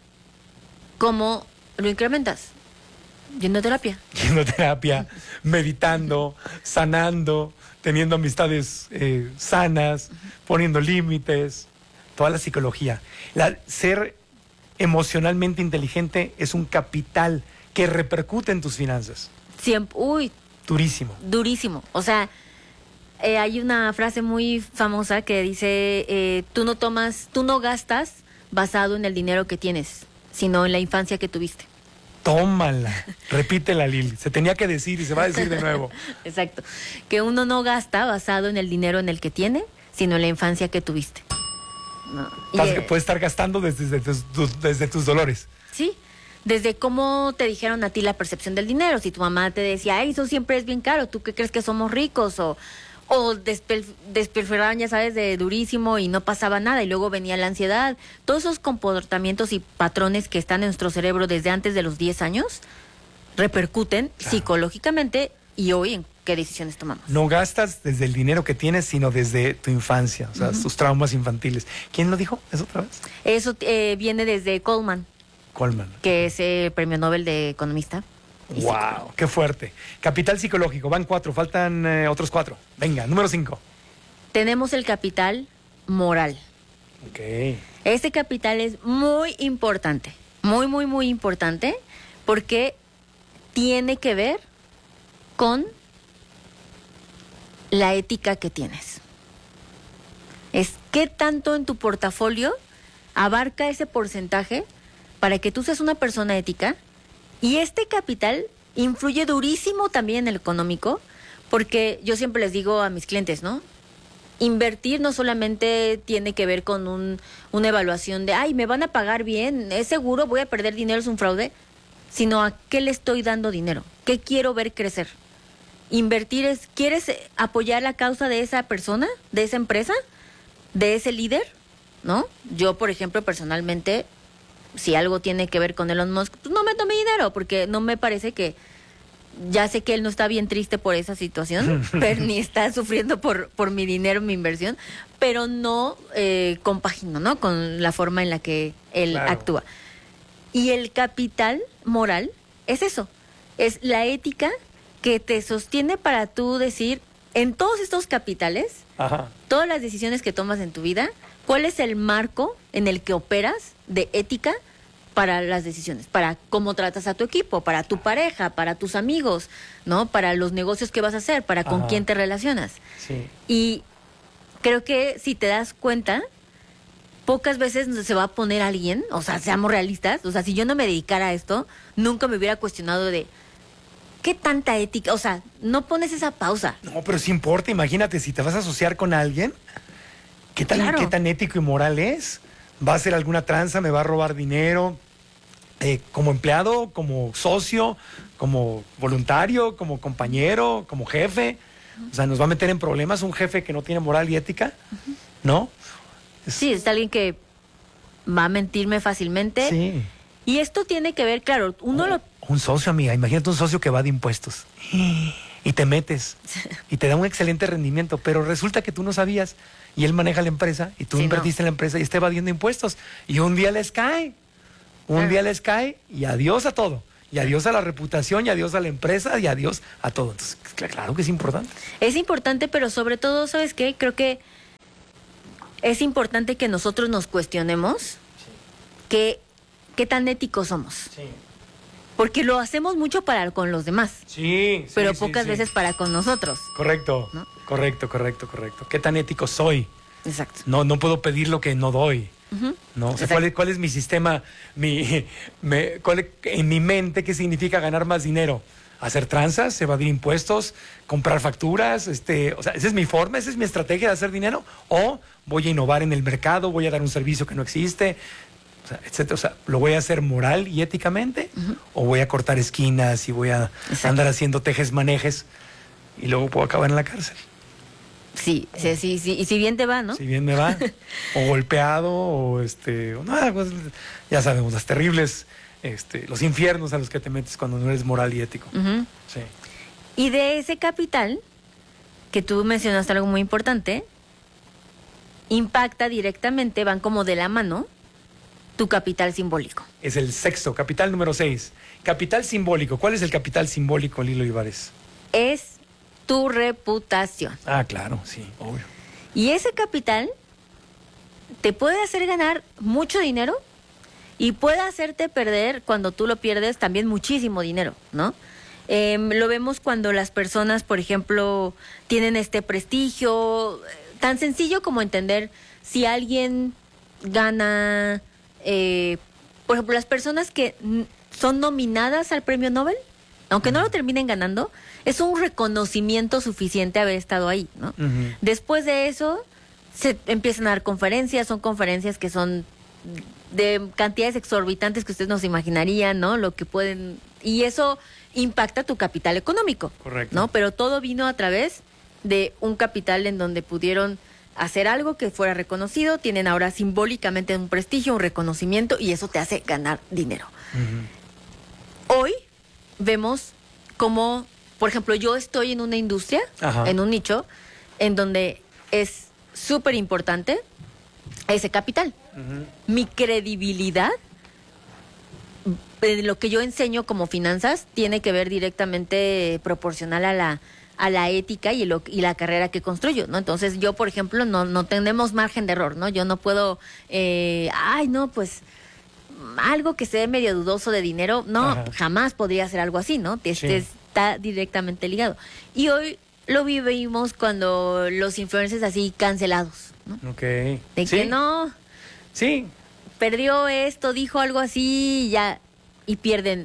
¿cómo lo incrementas? Yendo a terapia. Yendo a terapia, meditando, sanando, teniendo amistades eh, sanas, uh-huh. poniendo límites, toda la psicología. La, ser emocionalmente inteligente es un capital que repercute en tus finanzas. Siempre, uy. Durísimo. Durísimo. O sea, eh, hay una frase muy famosa que dice, eh, tú no tomas, tú no gastas basado en el dinero que tienes, sino en la infancia que tuviste. Tómala. Repítela, Lili. Se tenía que decir y se va a decir de nuevo. Exacto. Que uno no gasta basado en el dinero en el que tiene, sino en la infancia que tuviste. No. Estás, eh, puedes estar gastando desde, desde, tus, desde tus dolores. Sí. Desde cómo te dijeron a ti la percepción del dinero. Si tu mamá te decía, ay, eso siempre es bien caro, ¿tú qué crees que somos ricos? O, o despil, despilfarraban, ya sabes, de durísimo y no pasaba nada. Y luego venía la ansiedad. Todos esos comportamientos y patrones que están en nuestro cerebro desde antes de los diez años repercuten claro. psicológicamente y hoy en qué decisiones tomamos. No gastas desde el dinero que tienes, sino desde tu infancia, o sea, uh-huh. tus traumas infantiles. ¿Quién lo dijo? ¿Eso otra vez? Eso eh, viene desde Goldman. Goldman. Que es eh, premio Nobel de economista. ¡Wow! ¡Qué fuerte! Capital psicológico, van cuatro, faltan eh, otros cuatro. Venga, número cinco. Tenemos el capital moral. Ok. Este capital es muy importante, muy, muy, muy importante, porque tiene que ver con la ética que tienes. Es qué tanto en tu portafolio abarca ese porcentaje para que tú seas una persona ética. Y este capital influye durísimo también en el económico, porque yo siempre les digo a mis clientes, ¿no? Invertir no solamente tiene que ver con un, una evaluación de, ay, me van a pagar bien, es seguro, voy a perder dinero, es un fraude, sino a qué le estoy dando dinero, qué quiero ver crecer. Invertir es, ¿quieres apoyar la causa de esa persona, de esa empresa, de ese líder? ¿No? Yo, por ejemplo, personalmente, si algo tiene que ver con Elon Musk, pues no meto mi dinero, porque no me parece que, ya sé que él no está bien triste por esa situación, pero ni está sufriendo por, por mi dinero, mi inversión, pero no eh, compagino, ¿no? Con la forma en la que él claro. actúa. Y el capital moral es eso, es la ética que te sostiene para tú decir, en todos estos capitales, Ajá. todas las decisiones que tomas en tu vida, ¿cuál es el marco en el que operas de ética para las decisiones? Para cómo tratas a tu equipo, para tu pareja, para tus amigos, ¿no? Para los negocios que vas a hacer, para con Ajá. quién te relacionas. Sí. Y creo que si te das cuenta, pocas veces se va a poner alguien, o sea, seamos realistas, o sea, si yo no me dedicara a esto, nunca me hubiera cuestionado de ¿qué tanta ética? O sea, no pones esa pausa. No, pero sí importa, imagínate, si te vas a asociar con alguien, ¿qué tan, claro. ¿qué tan ético y moral es? ¿Va a hacer alguna tranza? ¿Me va a robar dinero? Eh, ¿Como empleado? ¿Como socio? ¿Como voluntario? ¿Como compañero? ¿Como jefe? O sea, ¿nos va a meter en problemas un jefe que no tiene moral y ética? Uh-huh. ¿No? Es... Sí, es alguien que va a mentirme fácilmente. Sí. Y esto tiene que ver, claro, uno oh, lo... Un socio, amiga, imagínate un socio que va de impuestos y te metes y te da un excelente rendimiento, pero resulta que tú no sabías y él maneja la empresa y tú Sí, invertiste no. en la empresa y está evadiendo impuestos y un día les cae, un Claro. día les cae y adiós a todo, y adiós a la reputación y adiós a la empresa y adiós a todo. Entonces, claro que es importante. Es importante, pero sobre todo, ¿sabes qué? Creo que es importante que nosotros nos cuestionemos que, qué tan éticos somos. Sí. Porque lo hacemos mucho para con los demás, Sí, sí, pero sí, pocas sí. veces para con nosotros. Correcto, ¿No? correcto, correcto, correcto. ¿Qué tan ético soy? Exacto. No, no puedo pedir lo que no doy. Ujú. ¿No? O sea, Exacto. ¿cuál, es, ¿cuál es mi sistema? Mi, me- cuál es- en mi mente, ¿qué significa ganar más dinero? ¿Hacer tranzas? ¿Evadir impuestos? ¿Comprar facturas? Este, o sea, ¿esa es mi forma? ¿Esa es mi estrategia de hacer dinero? ¿O voy a innovar en el mercado? ¿Voy a dar un servicio que no existe? O sea, etcétera. O sea, ¿lo voy a hacer moral y éticamente? Ujú. ¿O voy a cortar esquinas y voy a Exacto. andar haciendo tejes manejes y luego puedo acabar en la cárcel? Sí, sí, sí, sí, y si bien te va, ¿no? Si bien me va, o golpeado, o este, o nada, pues, ya sabemos, las terribles, este, los infiernos a los que te metes cuando no eres moral y ético. Ujú. Sí. Y de ese capital, que tú mencionaste algo muy importante, impacta directamente, van como de la mano, tu capital simbólico. Es el sexto, capital número seis. Capital simbólico. ¿Cuál es el capital simbólico, Lilo Olivares? Es tu reputación. Ah, claro, sí, obvio. Y ese capital te puede hacer ganar mucho dinero y puede hacerte perder, cuando tú lo pierdes, también muchísimo dinero, ¿no? Eh, lo vemos cuando las personas, por ejemplo, tienen este prestigio, tan sencillo como entender si alguien gana, eh, por ejemplo, las personas que n- son nominadas al premio Nobel, aunque no lo terminen ganando, es un reconocimiento suficiente haber estado ahí, ¿no? Ujú. Después de eso, se empiezan a dar conferencias, son conferencias que son de cantidades exorbitantes que ustedes no se imaginarían, ¿no? Lo que pueden... Y eso impacta tu capital económico, Correcto. ¿no? Pero todo vino a través de un capital en donde pudieron hacer algo que fuera reconocido, tienen ahora simbólicamente un prestigio, un reconocimiento, y eso te hace ganar dinero. Ujú. Hoy vemos como, por ejemplo, yo estoy en una industria, Ajá. en un nicho, en donde es súper importante ese capital. Ujú. Mi credibilidad, de lo que yo enseño como finanzas, tiene que ver directamente proporcional a la a la ética y, lo, y la carrera que construyo, ¿no? Entonces yo, por ejemplo, no, no tenemos margen de error, ¿no? Yo no puedo, eh, ay, no, pues algo que se ve medio dudoso de dinero, no, Ajá. jamás podría ser algo así, ¿no? Este Sí. está directamente ligado. Y hoy lo vivimos cuando los influencers así cancelados, ¿no? Ok. De sí. que no, Sí. perdió esto, dijo algo así, y ya, y pierden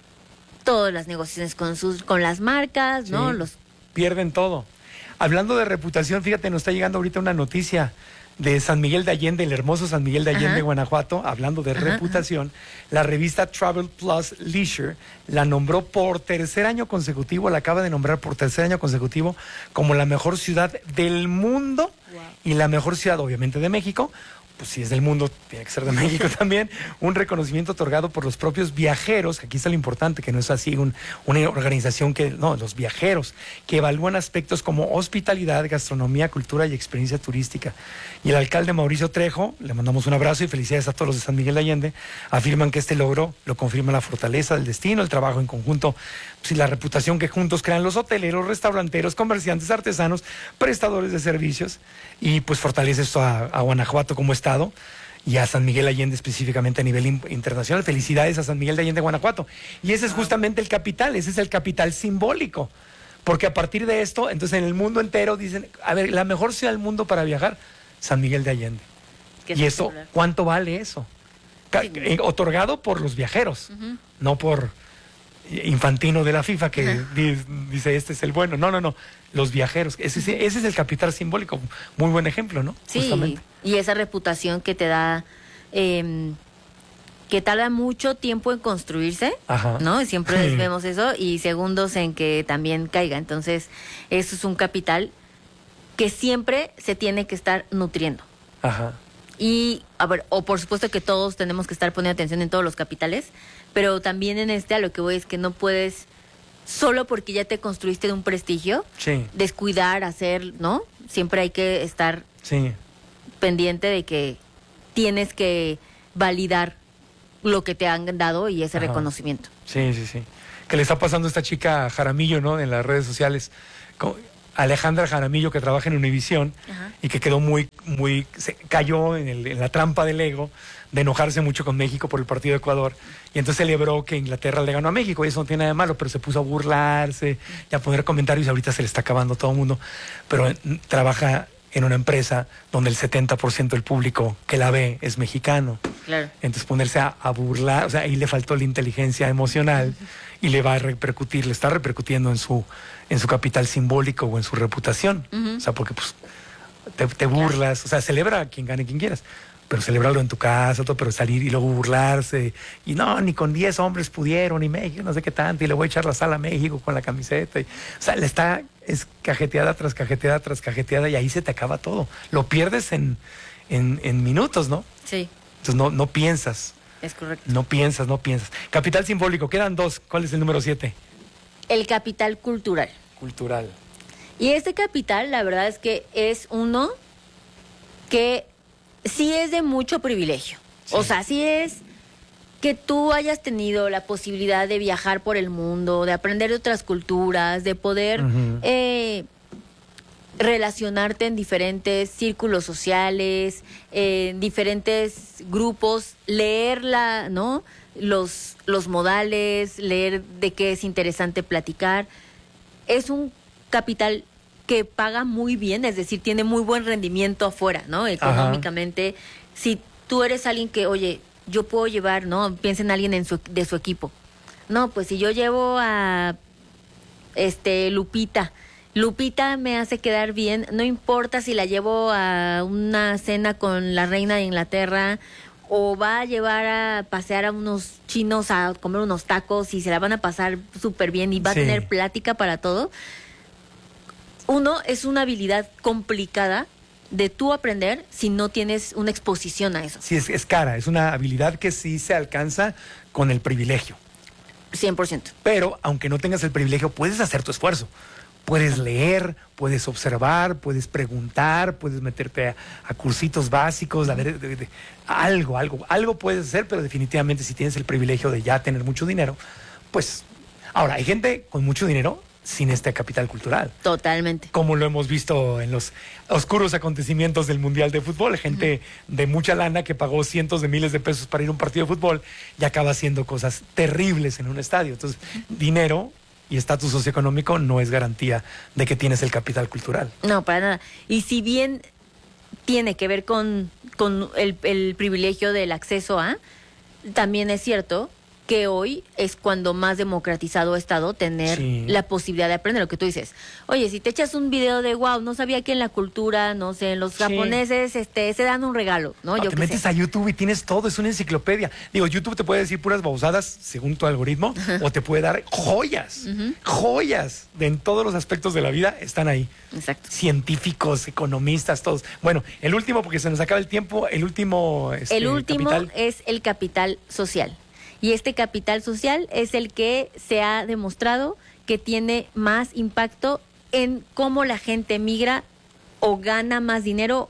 todas las negociaciones con sus, con las marcas, ¿no? Sí. Los Pierden todo. Hablando de reputación, fíjate, nos está llegando ahorita una noticia de San Miguel de Allende, el hermoso San Miguel de Allende, Ajá. Guanajuato, hablando de Ajá, reputación. La revista Travel Plus Leisure la nombró por tercer año consecutivo, la acaba de nombrar por tercer año consecutivo como la mejor ciudad del mundo y la mejor ciudad, obviamente, de México. Pues si es del mundo, tiene que ser de México también. Un reconocimiento otorgado por los propios viajeros, que aquí está lo importante, que no es así un- una organización que, no, los viajeros, que evalúan aspectos como hospitalidad, gastronomía, cultura y experiencia turística. Y el alcalde Mauricio Trejo, le mandamos un abrazo y felicidades a todos los de San Miguel de Allende, afirman que este logro lo confirma la fortaleza del destino, el trabajo en conjunto, pues, y la reputación que juntos crean los hoteleros, restauranteros, comerciantes, artesanos, prestadores de servicios, y pues fortalece esto a, a Guanajuato como estado y a San Miguel Allende específicamente a nivel in- internacional. Felicidades a San Miguel de Allende, Guanajuato. Y ese es justamente el capital, ese es el capital simbólico. Porque a partir de esto, entonces en el mundo entero dicen, a ver, la mejor ciudad del mundo para viajar, San Miguel de Allende. Qué Y eso, espectacular. ¿cuánto vale eso? Ca- Sí. eh, Otorgado por los viajeros, Ujú. no por Infantino de la FIFA que Ajá. di- dice este es el bueno. No, no, no. Los viajeros. Ese, sí- ese es el capital simbólico. Muy buen ejemplo, ¿no? Sí, Justamente. y esa reputación que te da, eh, que tarda mucho tiempo en construirse, Ajá. ¿no? Siempre Sí. vemos eso, y segundos en que también caiga. Entonces, eso es un capital que siempre se tiene que estar nutriendo. Ajá. Y, a ver, o por supuesto que todos tenemos que estar poniendo atención en todos los capitales, pero también en este a lo que voy es que no puedes, solo porque ya te construiste de un prestigio, sí. descuidar, hacer, ¿no? Siempre hay que estar sí. pendiente de que tienes que validar lo que te han dado y ese Ajá. reconocimiento. Sí, sí, sí. Que le está pasando a esta chica Jaramillo, ¿no? En las redes sociales. Alejandra Jaramillo, que trabaja en Univisión y que quedó muy, muy, se cayó en, el, en la trampa del ego de enojarse mucho con México por el partido de Ecuador, y entonces celebró que Inglaterra le ganó a México, y eso no tiene nada de malo, pero se puso a burlarse y a poner comentarios, y ahorita se le está acabando todo el mundo, pero en, trabaja en una empresa donde el setenta por ciento del público que la ve es mexicano. Claro. Entonces ponerse a, a burlar, o sea, ahí le faltó la inteligencia emocional y le va a repercutir, le está repercutiendo en su en su capital simbólico o en su reputación. Uh-huh. O sea, porque pues te, te burlas, o sea, celebra a quien gane, quien quieras, pero celebrarlo en tu casa, todo, pero salir y luego burlarse, y no, ni con diez hombres pudieron, y México, no sé qué tanto, y le voy a echar la sal a México con la camiseta. Y, o sea, le está, es cajeteada tras cajeteada tras cajeteada, y ahí se te acaba todo. Lo pierdes en, en, en minutos, ¿no? Sí. Entonces no, no piensas. Es correcto. No piensas, no piensas. Capital simbólico, quedan dos. ¿Cuál es el número siete? El capital cultural. Cultural. Y este capital, la verdad es que es uno que sí es de mucho privilegio. Sí. O sea, sí es que tú hayas tenido la posibilidad de viajar por el mundo, de aprender de otras culturas, de poder uh-huh. eh, relacionarte en diferentes círculos sociales, en eh, diferentes grupos, leerla, ¿no? Los, los modales, leer de qué es interesante platicar. Es un capital que paga muy bien, es decir, tiene muy buen rendimiento afuera, ¿no? Económicamente. Ajá. Si tú eres alguien que, oye, yo puedo llevar, ¿no? Piensa en alguien en su, de su equipo. No, pues si yo llevo a este Lupita, Lupita me hace quedar bien, no importa si la llevo a una cena con la reina de Inglaterra o va a llevar a pasear a unos chinos a comer unos tacos y se la van a pasar súper bien y va sí. a tener plática para todo. Uno, es una habilidad complicada de tú aprender si no tienes una exposición a eso. Sí, es, es cara, es una habilidad que sí se alcanza con el privilegio. cien por ciento. Pero, aunque no tengas el privilegio, puedes hacer tu esfuerzo. Puedes leer, puedes observar, puedes preguntar, puedes meterte a, a cursitos básicos, a ver, de, de, algo, algo, algo puedes hacer, pero definitivamente si tienes el privilegio de ya tener mucho dinero, pues... Ahora, hay gente con mucho dinero sin este capital cultural. Totalmente. Como lo hemos visto en los oscuros acontecimientos del Mundial de Fútbol, gente uh-huh. de mucha lana que pagó cientos de miles de pesos para ir a un partido de fútbol y acaba haciendo cosas terribles en un estadio. Entonces, dinero y estatus socioeconómico no es garantía de que tienes el capital cultural. No, para nada. Y si bien tiene que ver con, con el, el privilegio del acceso a, también es cierto que hoy es cuando más democratizado ha estado tener sí. la posibilidad de aprender lo que tú dices. Oye, si te echas un video de wow, no sabía que en la cultura, no sé, los sí. japoneses este, se dan un regalo, ¿no? no Yo te metes sé. a YouTube y tienes todo, es una enciclopedia. Digo, YouTube te puede decir puras babosadas según tu algoritmo, uh-huh. o te puede dar joyas, uh-huh. joyas de en todos los aspectos de la vida están ahí. Exacto. Científicos, economistas, todos. Bueno, el último, porque se nos acaba el tiempo, el último este, El último capital. es el capital social. Y este capital social es el que se ha demostrado que tiene más impacto en cómo la gente migra o gana más dinero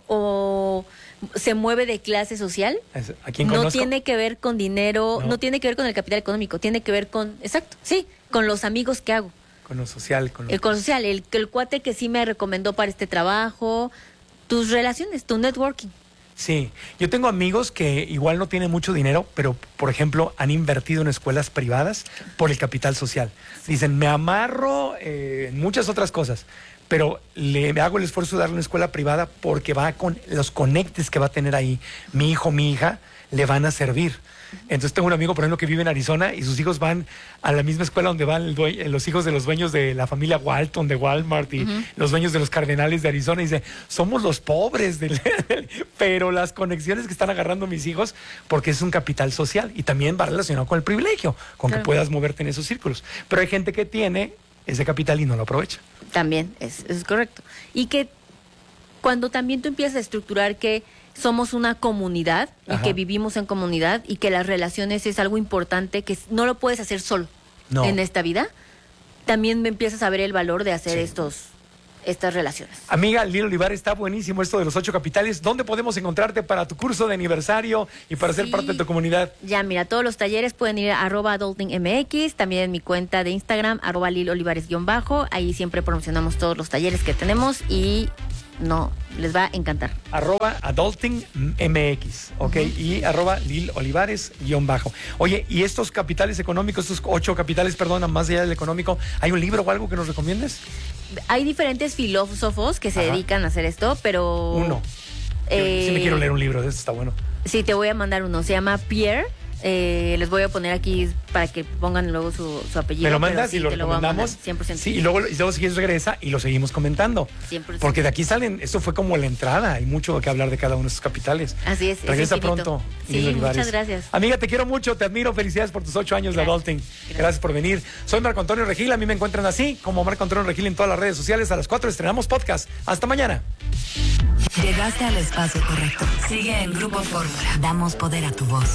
o se mueve de clase social. ¿A quién no conozco? tiene que ver con dinero, no. No. no tiene que ver con el capital económico, tiene que ver con, exacto, sí, con los amigos que hago. Con lo social. Con lo el con lo social, el, el cuate que sí me recomendó para este trabajo, tus relaciones, tu networking. Sí, yo tengo amigos que igual no tienen mucho dinero, pero, por ejemplo, han invertido en escuelas privadas por el capital social. Dicen, me amarro eh, en muchas otras cosas, pero le hago el esfuerzo de darle una escuela privada porque va con los conectes que va a tener ahí mi hijo, mi hija, le van a servir. Entonces tengo un amigo, por ejemplo, que vive en Arizona y sus hijos van a la misma escuela donde van el due- los hijos de los dueños de la familia Walton de Walmart y uh-huh. los dueños de los Cardenales de Arizona. Y dice, somos los pobres, del pero las conexiones que están agarrando mis hijos, porque es un capital social y también va relacionado con el privilegio, con claro. que puedas moverte en esos círculos. Pero hay gente que tiene ese capital y no lo aprovecha. También, es, es correcto. Y que cuando también tú empiezas a estructurar que somos una comunidad y Ajá. que vivimos en comunidad y que las relaciones es algo importante que no lo puedes hacer solo No. en esta vida, también empiezas a ver el valor de hacer Sí. estos estas relaciones. Amiga, Lil Olivares, está buenísimo esto de los ocho capitales. ¿Dónde podemos encontrarte para tu curso de aniversario y para ser Sí. parte de tu comunidad? Ya, mira, todos los talleres pueden ir a arroba adultingmx, también en mi cuenta de Instagram, arroba Lil Olivares-bajo. Ahí siempre promocionamos todos los talleres que tenemos y no, les va a encantar. Arroba adultingmx, ¿ok? Uh-huh. Y arroba Lil Olivares guión bajo. Oye, ¿y estos capitales económicos, estos ocho capitales, perdón, más allá del económico, hay un libro o algo que nos recomiendes? Hay diferentes filósofos que se Ajá. dedican a hacer esto, pero... Uno. Eh, sí me quiero leer un libro de esto, está bueno. Sí, te voy a mandar uno. Se llama Pierre. Eh, les voy a poner aquí para que pongan luego su, su apellido. ¿Me lo mandas sí, y lo te lo voy a recomendamos? mandar, cien por ciento. Sí, y luego, y luego si quieres regresa y lo seguimos comentando. cien por ciento. Porque de aquí salen, esto fue como la entrada, hay mucho que hablar de cada uno de estos capitales. Así es. Regresa es infinito. pronto. Sí, Lil Olivares. muchas gracias. Amiga, te quiero mucho, te admiro, felicidades por tus ocho años Gracias. de adulting. Gracias. Gracias por venir. Soy Marco Antonio Regil, a mí me encuentran así, como Marco Antonio Regil en todas las redes sociales. A las cuatro estrenamos podcast. Hasta mañana. Llegaste al espacio correcto. Sigue en Grupo Fórmula. Damos poder a tu voz.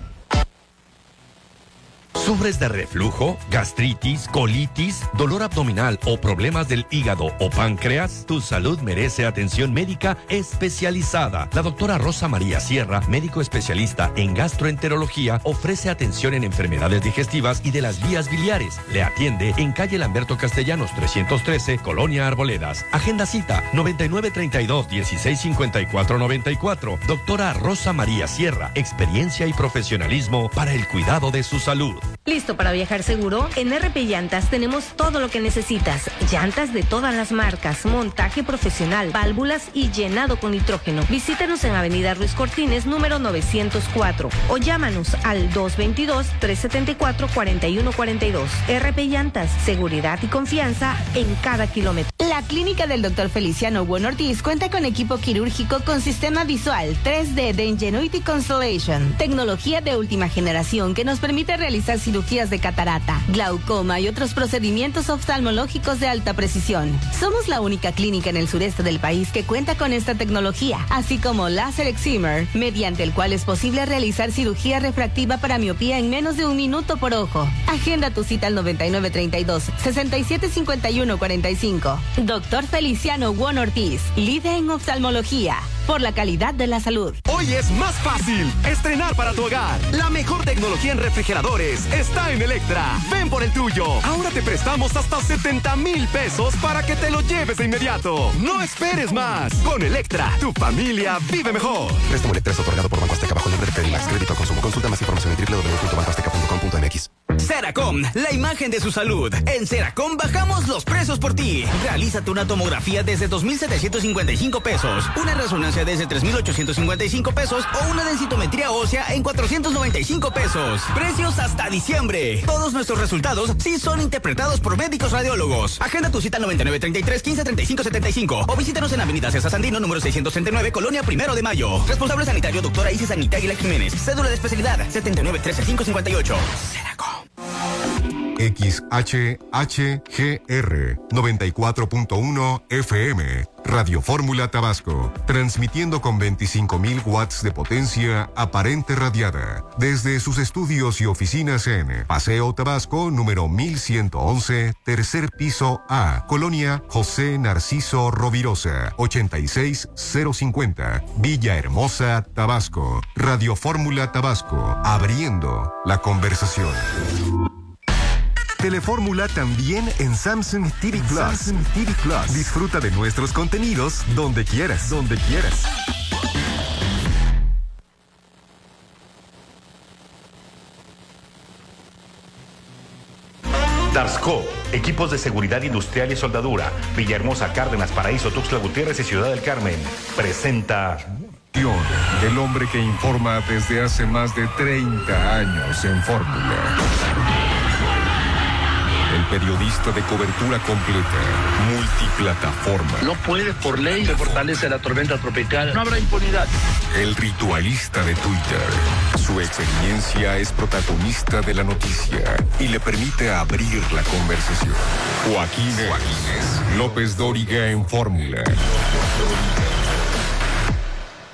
¿Sufres de reflujo, gastritis, colitis, dolor abdominal o problemas del hígado o páncreas? Tu salud merece atención médica especializada. La doctora Rosa María Sierra, médico especialista en gastroenterología, ofrece atención en enfermedades digestivas y de las vías biliares. Le atiende en calle Lamberto Castellanos trescientos trece, Colonia Arboledas. Agenda cita noventa y nueve treinta y dos, dieciséis cincuenta y cuatro noventa y cuatro. Doctora Rosa María Sierra, experiencia y profesionalismo para el cuidado de su salud. ¿Listo para viajar seguro? En R P Llantas tenemos todo lo que necesitas. Llantas de todas las marcas, montaje profesional, válvulas y llenado con nitrógeno. Visítanos en Avenida Ruiz Cortines, número novecientos cuatro. O llámanos al dos veintidós, trescientos setenta y cuatro, cuarenta y uno cuarenta y dos. R P Llantas, seguridad y confianza en cada kilómetro. La clínica del doctor Feliciano Buen Ortiz cuenta con equipo quirúrgico con sistema visual tres D de Ingenuity Constellation. Tecnología de última generación que nos permite realizar cirugías de catarata, glaucoma y otros procedimientos oftalmológicos de alta precisión. Somos la única clínica en el sureste del país que cuenta con esta tecnología, así como láser excimer, mediante el cual es posible realizar cirugía refractiva para miopía en menos de un minuto por ojo. Agenda tu cita al noventa y nueve treinta y dos, sesenta y siete cincuenta y uno cuarenta y cinco. Doctor Feliciano Buen Ortiz, líder en oftalmología, por la calidad de la salud. Hoy es más fácil estrenar para tu hogar. La mejor tecnología en refrigeradores está en Electra. Ven por el tuyo. Ahora te prestamos hasta setenta mil pesos para que te lo lleves de inmediato. No esperes más. Con Electra, tu familia vive mejor. Préstamo Electra es otorgado por Banco Azteca bajo el nombre de Credimax. Crédito al consumo. Consulta más información en doble u doble u doble u punto banco azteca punto com punto m x. Ceracom, la imagen de su salud. En Ceracom bajamos los precios por ti. Realízate una tomografía desde dos mil setecientos cincuenta y cinco pesos, una resonancia desde tres mil ochocientos cincuenta y cinco pesos o una densitometría ósea en cuatrocientos noventa y cinco pesos. Precios hasta diciembre. Todos nuestros resultados sí son interpretados por médicos radiólogos. Agenda tu cita al noventa y nueve treinta y tres, quince treinta y cinco setenta y cinco o visítanos en Avenida César Sandino, número seiscientos treinta y nueve, Colonia Primero de Mayo. Responsable sanitario, doctora Isis Anita Aguilar Jiménez. Cédula de especialidad setenta y nueve trece cinco cincuenta y ocho. Ceracom. X H H G R noventa y cuatro punto uno F M, Radio Fórmula Tabasco, transmitiendo con veinticinco mil watts de potencia aparente radiada, desde sus estudios y oficinas en Paseo Tabasco, número mil ciento once, tercer piso A, Colonia José Narciso Rovirosa, ochenta y seis cero cincuenta, Villahermosa, Tabasco. Radio Fórmula Tabasco, abriendo la conversación. Telefórmula también en Samsung T V Plus. Samsung T V Plus. Disfruta de nuestros contenidos donde quieras, donde quieras. Darsco, equipos de seguridad industrial y soldadura. Villahermosa, Cárdenas, Paraíso, Tuxtla Gutiérrez y Ciudad del Carmen. Presenta... El hombre que informa desde hace más de treinta años en Fórmula. El periodista de cobertura completa, multiplataforma. No puede, por ley, se fortalece la tormenta tropical. No habrá impunidad. El ritualista de Twitter. Su experiencia es protagonista de la noticia y le permite abrir la conversación. Joaquín Joaquínez López Dóriga en Fórmula.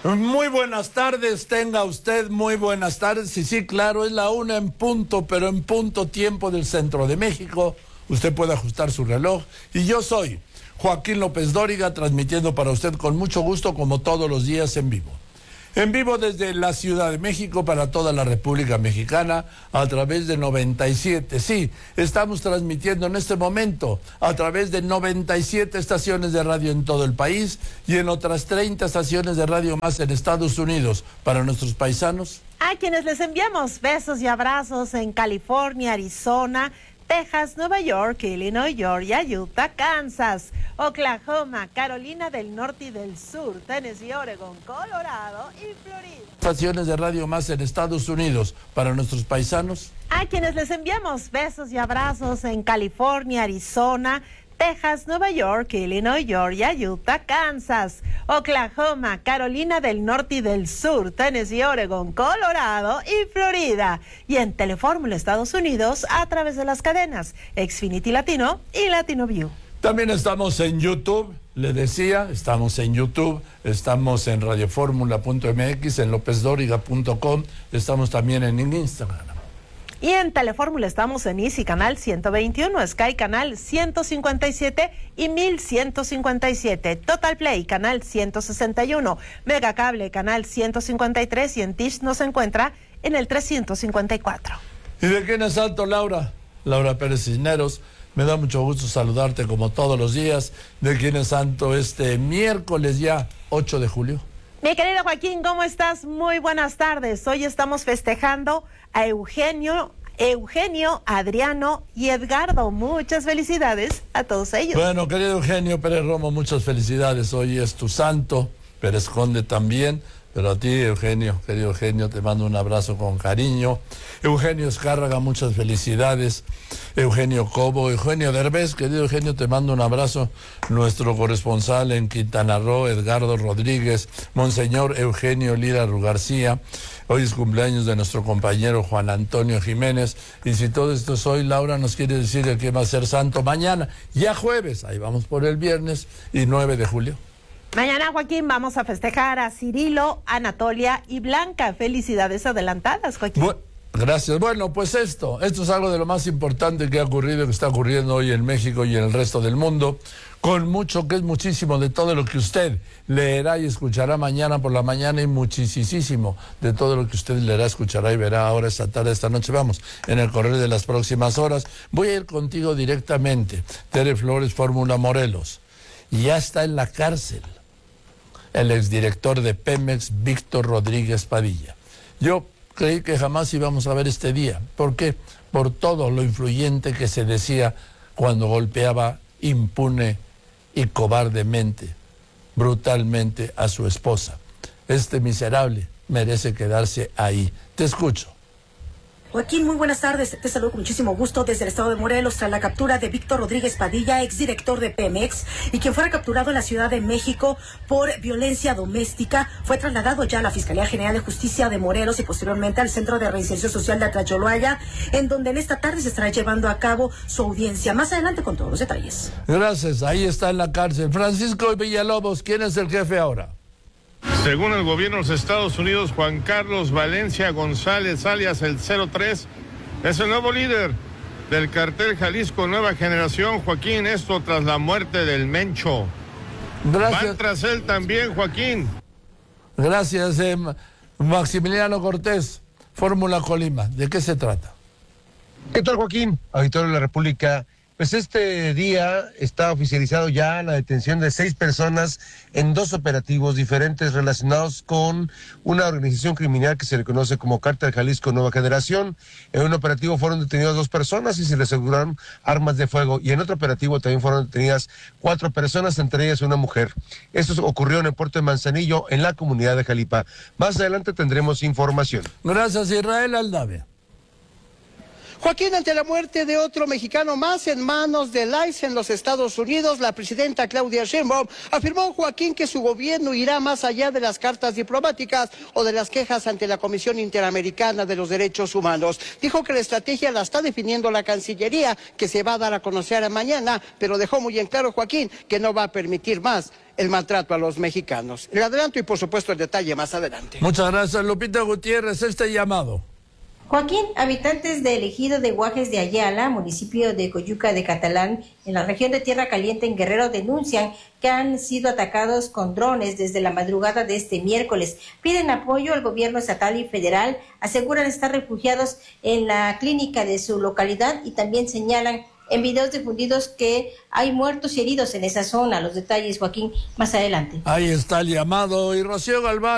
Muy buenas tardes, tenga usted muy buenas tardes. Y sí, claro, es la una en punto, pero en punto tiempo del centro de México. Usted puede ajustar su reloj. Y yo soy Joaquín López Dóriga, transmitiendo para usted con mucho gusto, como todos los días, en vivo. En vivo desde la Ciudad de México para toda la República Mexicana a través de noventa y siete. Sí, estamos transmitiendo en este momento a través de noventa y siete estaciones de radio en todo el país y en otras treinta estaciones de radio más en Estados Unidos para nuestros paisanos. A quienes les enviamos besos y abrazos en California, Arizona, Texas, Nueva York, Illinois, Georgia, Utah, Kansas, Oklahoma, Carolina del Norte y del Sur, Tennessee, Oregon, Colorado y Florida. Estaciones de radio más en Estados Unidos para nuestros paisanos. A quienes les enviamos besos y abrazos en California, Arizona, Texas, Nueva York, Illinois, Georgia, Utah, Kansas, Oklahoma, Carolina del Norte y del Sur, Tennessee, Oregon, Colorado y Florida. Y en Telefórmula Estados Unidos a través de las cadenas Xfinity Latino y Latino View. También estamos en YouTube, le decía, estamos en YouTube, estamos en radioformula punto m x, en lopez dóriga punto com, estamos también en Instagram. Y en Telefórmula estamos en Easy Canal ciento veintiuno, Sky Canal ciento cincuenta y siete y mil ciento cincuenta y siete, Total Play Canal ciento sesenta y uno, Megacable Canal ciento cincuenta y tres y en Tish nos encuentra en el trescientos cincuenta y cuatro. ¿Y de quién es alto, Laura? Laura Pérez Cisneros. Me da mucho gusto saludarte como todos los días. ¿De quién es santo este miércoles ya, ocho de julio? Mi querido Joaquín, ¿cómo estás? Muy buenas tardes. Hoy estamos festejando a Eugenio, Eugenio, Adriano y Edgardo. Muchas felicidades a todos ellos. Bueno, querido Eugenio Pérez Romo, muchas felicidades. Hoy es tu santo, Pérez Conde también. Pero a ti, Eugenio, querido Eugenio, te mando un abrazo con cariño. Eugenio Escárraga, muchas felicidades. Eugenio Cobo, Eugenio Derbez, querido Eugenio, te mando un abrazo. Nuestro corresponsal en Quintana Roo, Edgardo Rodríguez, Monseñor Eugenio Lira García. Hoy es cumpleaños de nuestro compañero Juan Antonio Jiménez. Y si todo esto es hoy, Laura nos quiere decir que va a ser santo mañana, ya jueves, ahí vamos por el viernes, y nueve de julio. Mañana, Joaquín, vamos a festejar a Cirilo, Anatolia y Blanca. Felicidades adelantadas, Joaquín. Bu- Gracias. Bueno, pues esto, esto es algo de lo más importante que ha ocurrido, que está ocurriendo hoy en México y en el resto del mundo, con mucho, que es muchísimo de todo lo que usted leerá y escuchará mañana por la mañana y muchísimo de todo lo que usted leerá, escuchará y verá ahora esta tarde, esta noche. Vamos, en el correr de las próximas horas. Voy a ir contigo directamente. Tere Flores, Fórmula Morelos. Ya está en la cárcel el exdirector de Pemex, Víctor Rodríguez Padilla. Yo creí que jamás íbamos a ver este día. ¿Por qué? Por todo lo influyente que se decía cuando golpeaba impune y cobardemente, brutalmente a su esposa. Este miserable merece quedarse ahí. Te escucho. Joaquín, muy buenas tardes. Te saludo con muchísimo gusto desde el estado de Morelos tras la captura de Víctor Rodríguez Padilla, exdirector de Pemex, y quien fuera capturado en la Ciudad de México por violencia doméstica. Fue trasladado ya a la Fiscalía General de Justicia de Morelos y posteriormente al Centro de Reinserción Social de Atlacholoaya, en donde en esta tarde se estará llevando a cabo su audiencia. Más adelante con todos los detalles. Gracias. Ahí está en la cárcel. Francisco Villalobos, ¿quién es el jefe ahora? Según el gobierno de los Estados Unidos, Juan Carlos Valencia González, alias el cero tres, es el nuevo líder del cartel Jalisco Nueva Generación. Joaquín, esto tras la muerte del Mencho. Gracias. Van tras él también, Joaquín. Gracias, eh, Maximiliano Cortés, Fórmula Colima. ¿De qué se trata? ¿Qué tal, Joaquín? Auditorio de la República. Pues este día está oficializado ya la detención de seis personas en dos operativos diferentes relacionados con una organización criminal que se le conoce como Cártel Jalisco Nueva Generación. En un operativo fueron detenidas dos personas y se les aseguraron armas de fuego. Y en otro operativo también fueron detenidas cuatro personas, entre ellas una mujer. Esto ocurrió en el puerto de Manzanillo, en la comunidad de Jalapa. Más adelante tendremos información. Gracias, Israel Aldave. Joaquín, ante la muerte de otro mexicano más en manos del I C E en los Estados Unidos, la presidenta Claudia Sheinbaum afirmó, Joaquín, que su gobierno irá más allá de las cartas diplomáticas o de las quejas ante la Comisión Interamericana de los Derechos Humanos. Dijo que la estrategia la está definiendo la Cancillería, que se va a dar a conocer mañana, pero dejó muy en claro, Joaquín, que no va a permitir más el maltrato a los mexicanos. El adelanto y por supuesto el detalle más adelante. Muchas gracias, Lupita Gutiérrez. Este llamado. Joaquín, habitantes del ejido de Guajes de Ayala, municipio de Coyuca de Catalán, en la región de Tierra Caliente en Guerrero, denuncian que han sido atacados con drones desde la madrugada de este miércoles. Piden apoyo al gobierno estatal y federal, aseguran estar refugiados en la clínica de su localidad y también señalan en videos difundidos que hay muertos y heridos en esa zona. Los detalles, Joaquín, más adelante. Ahí está el llamado. Y Rocío Galván.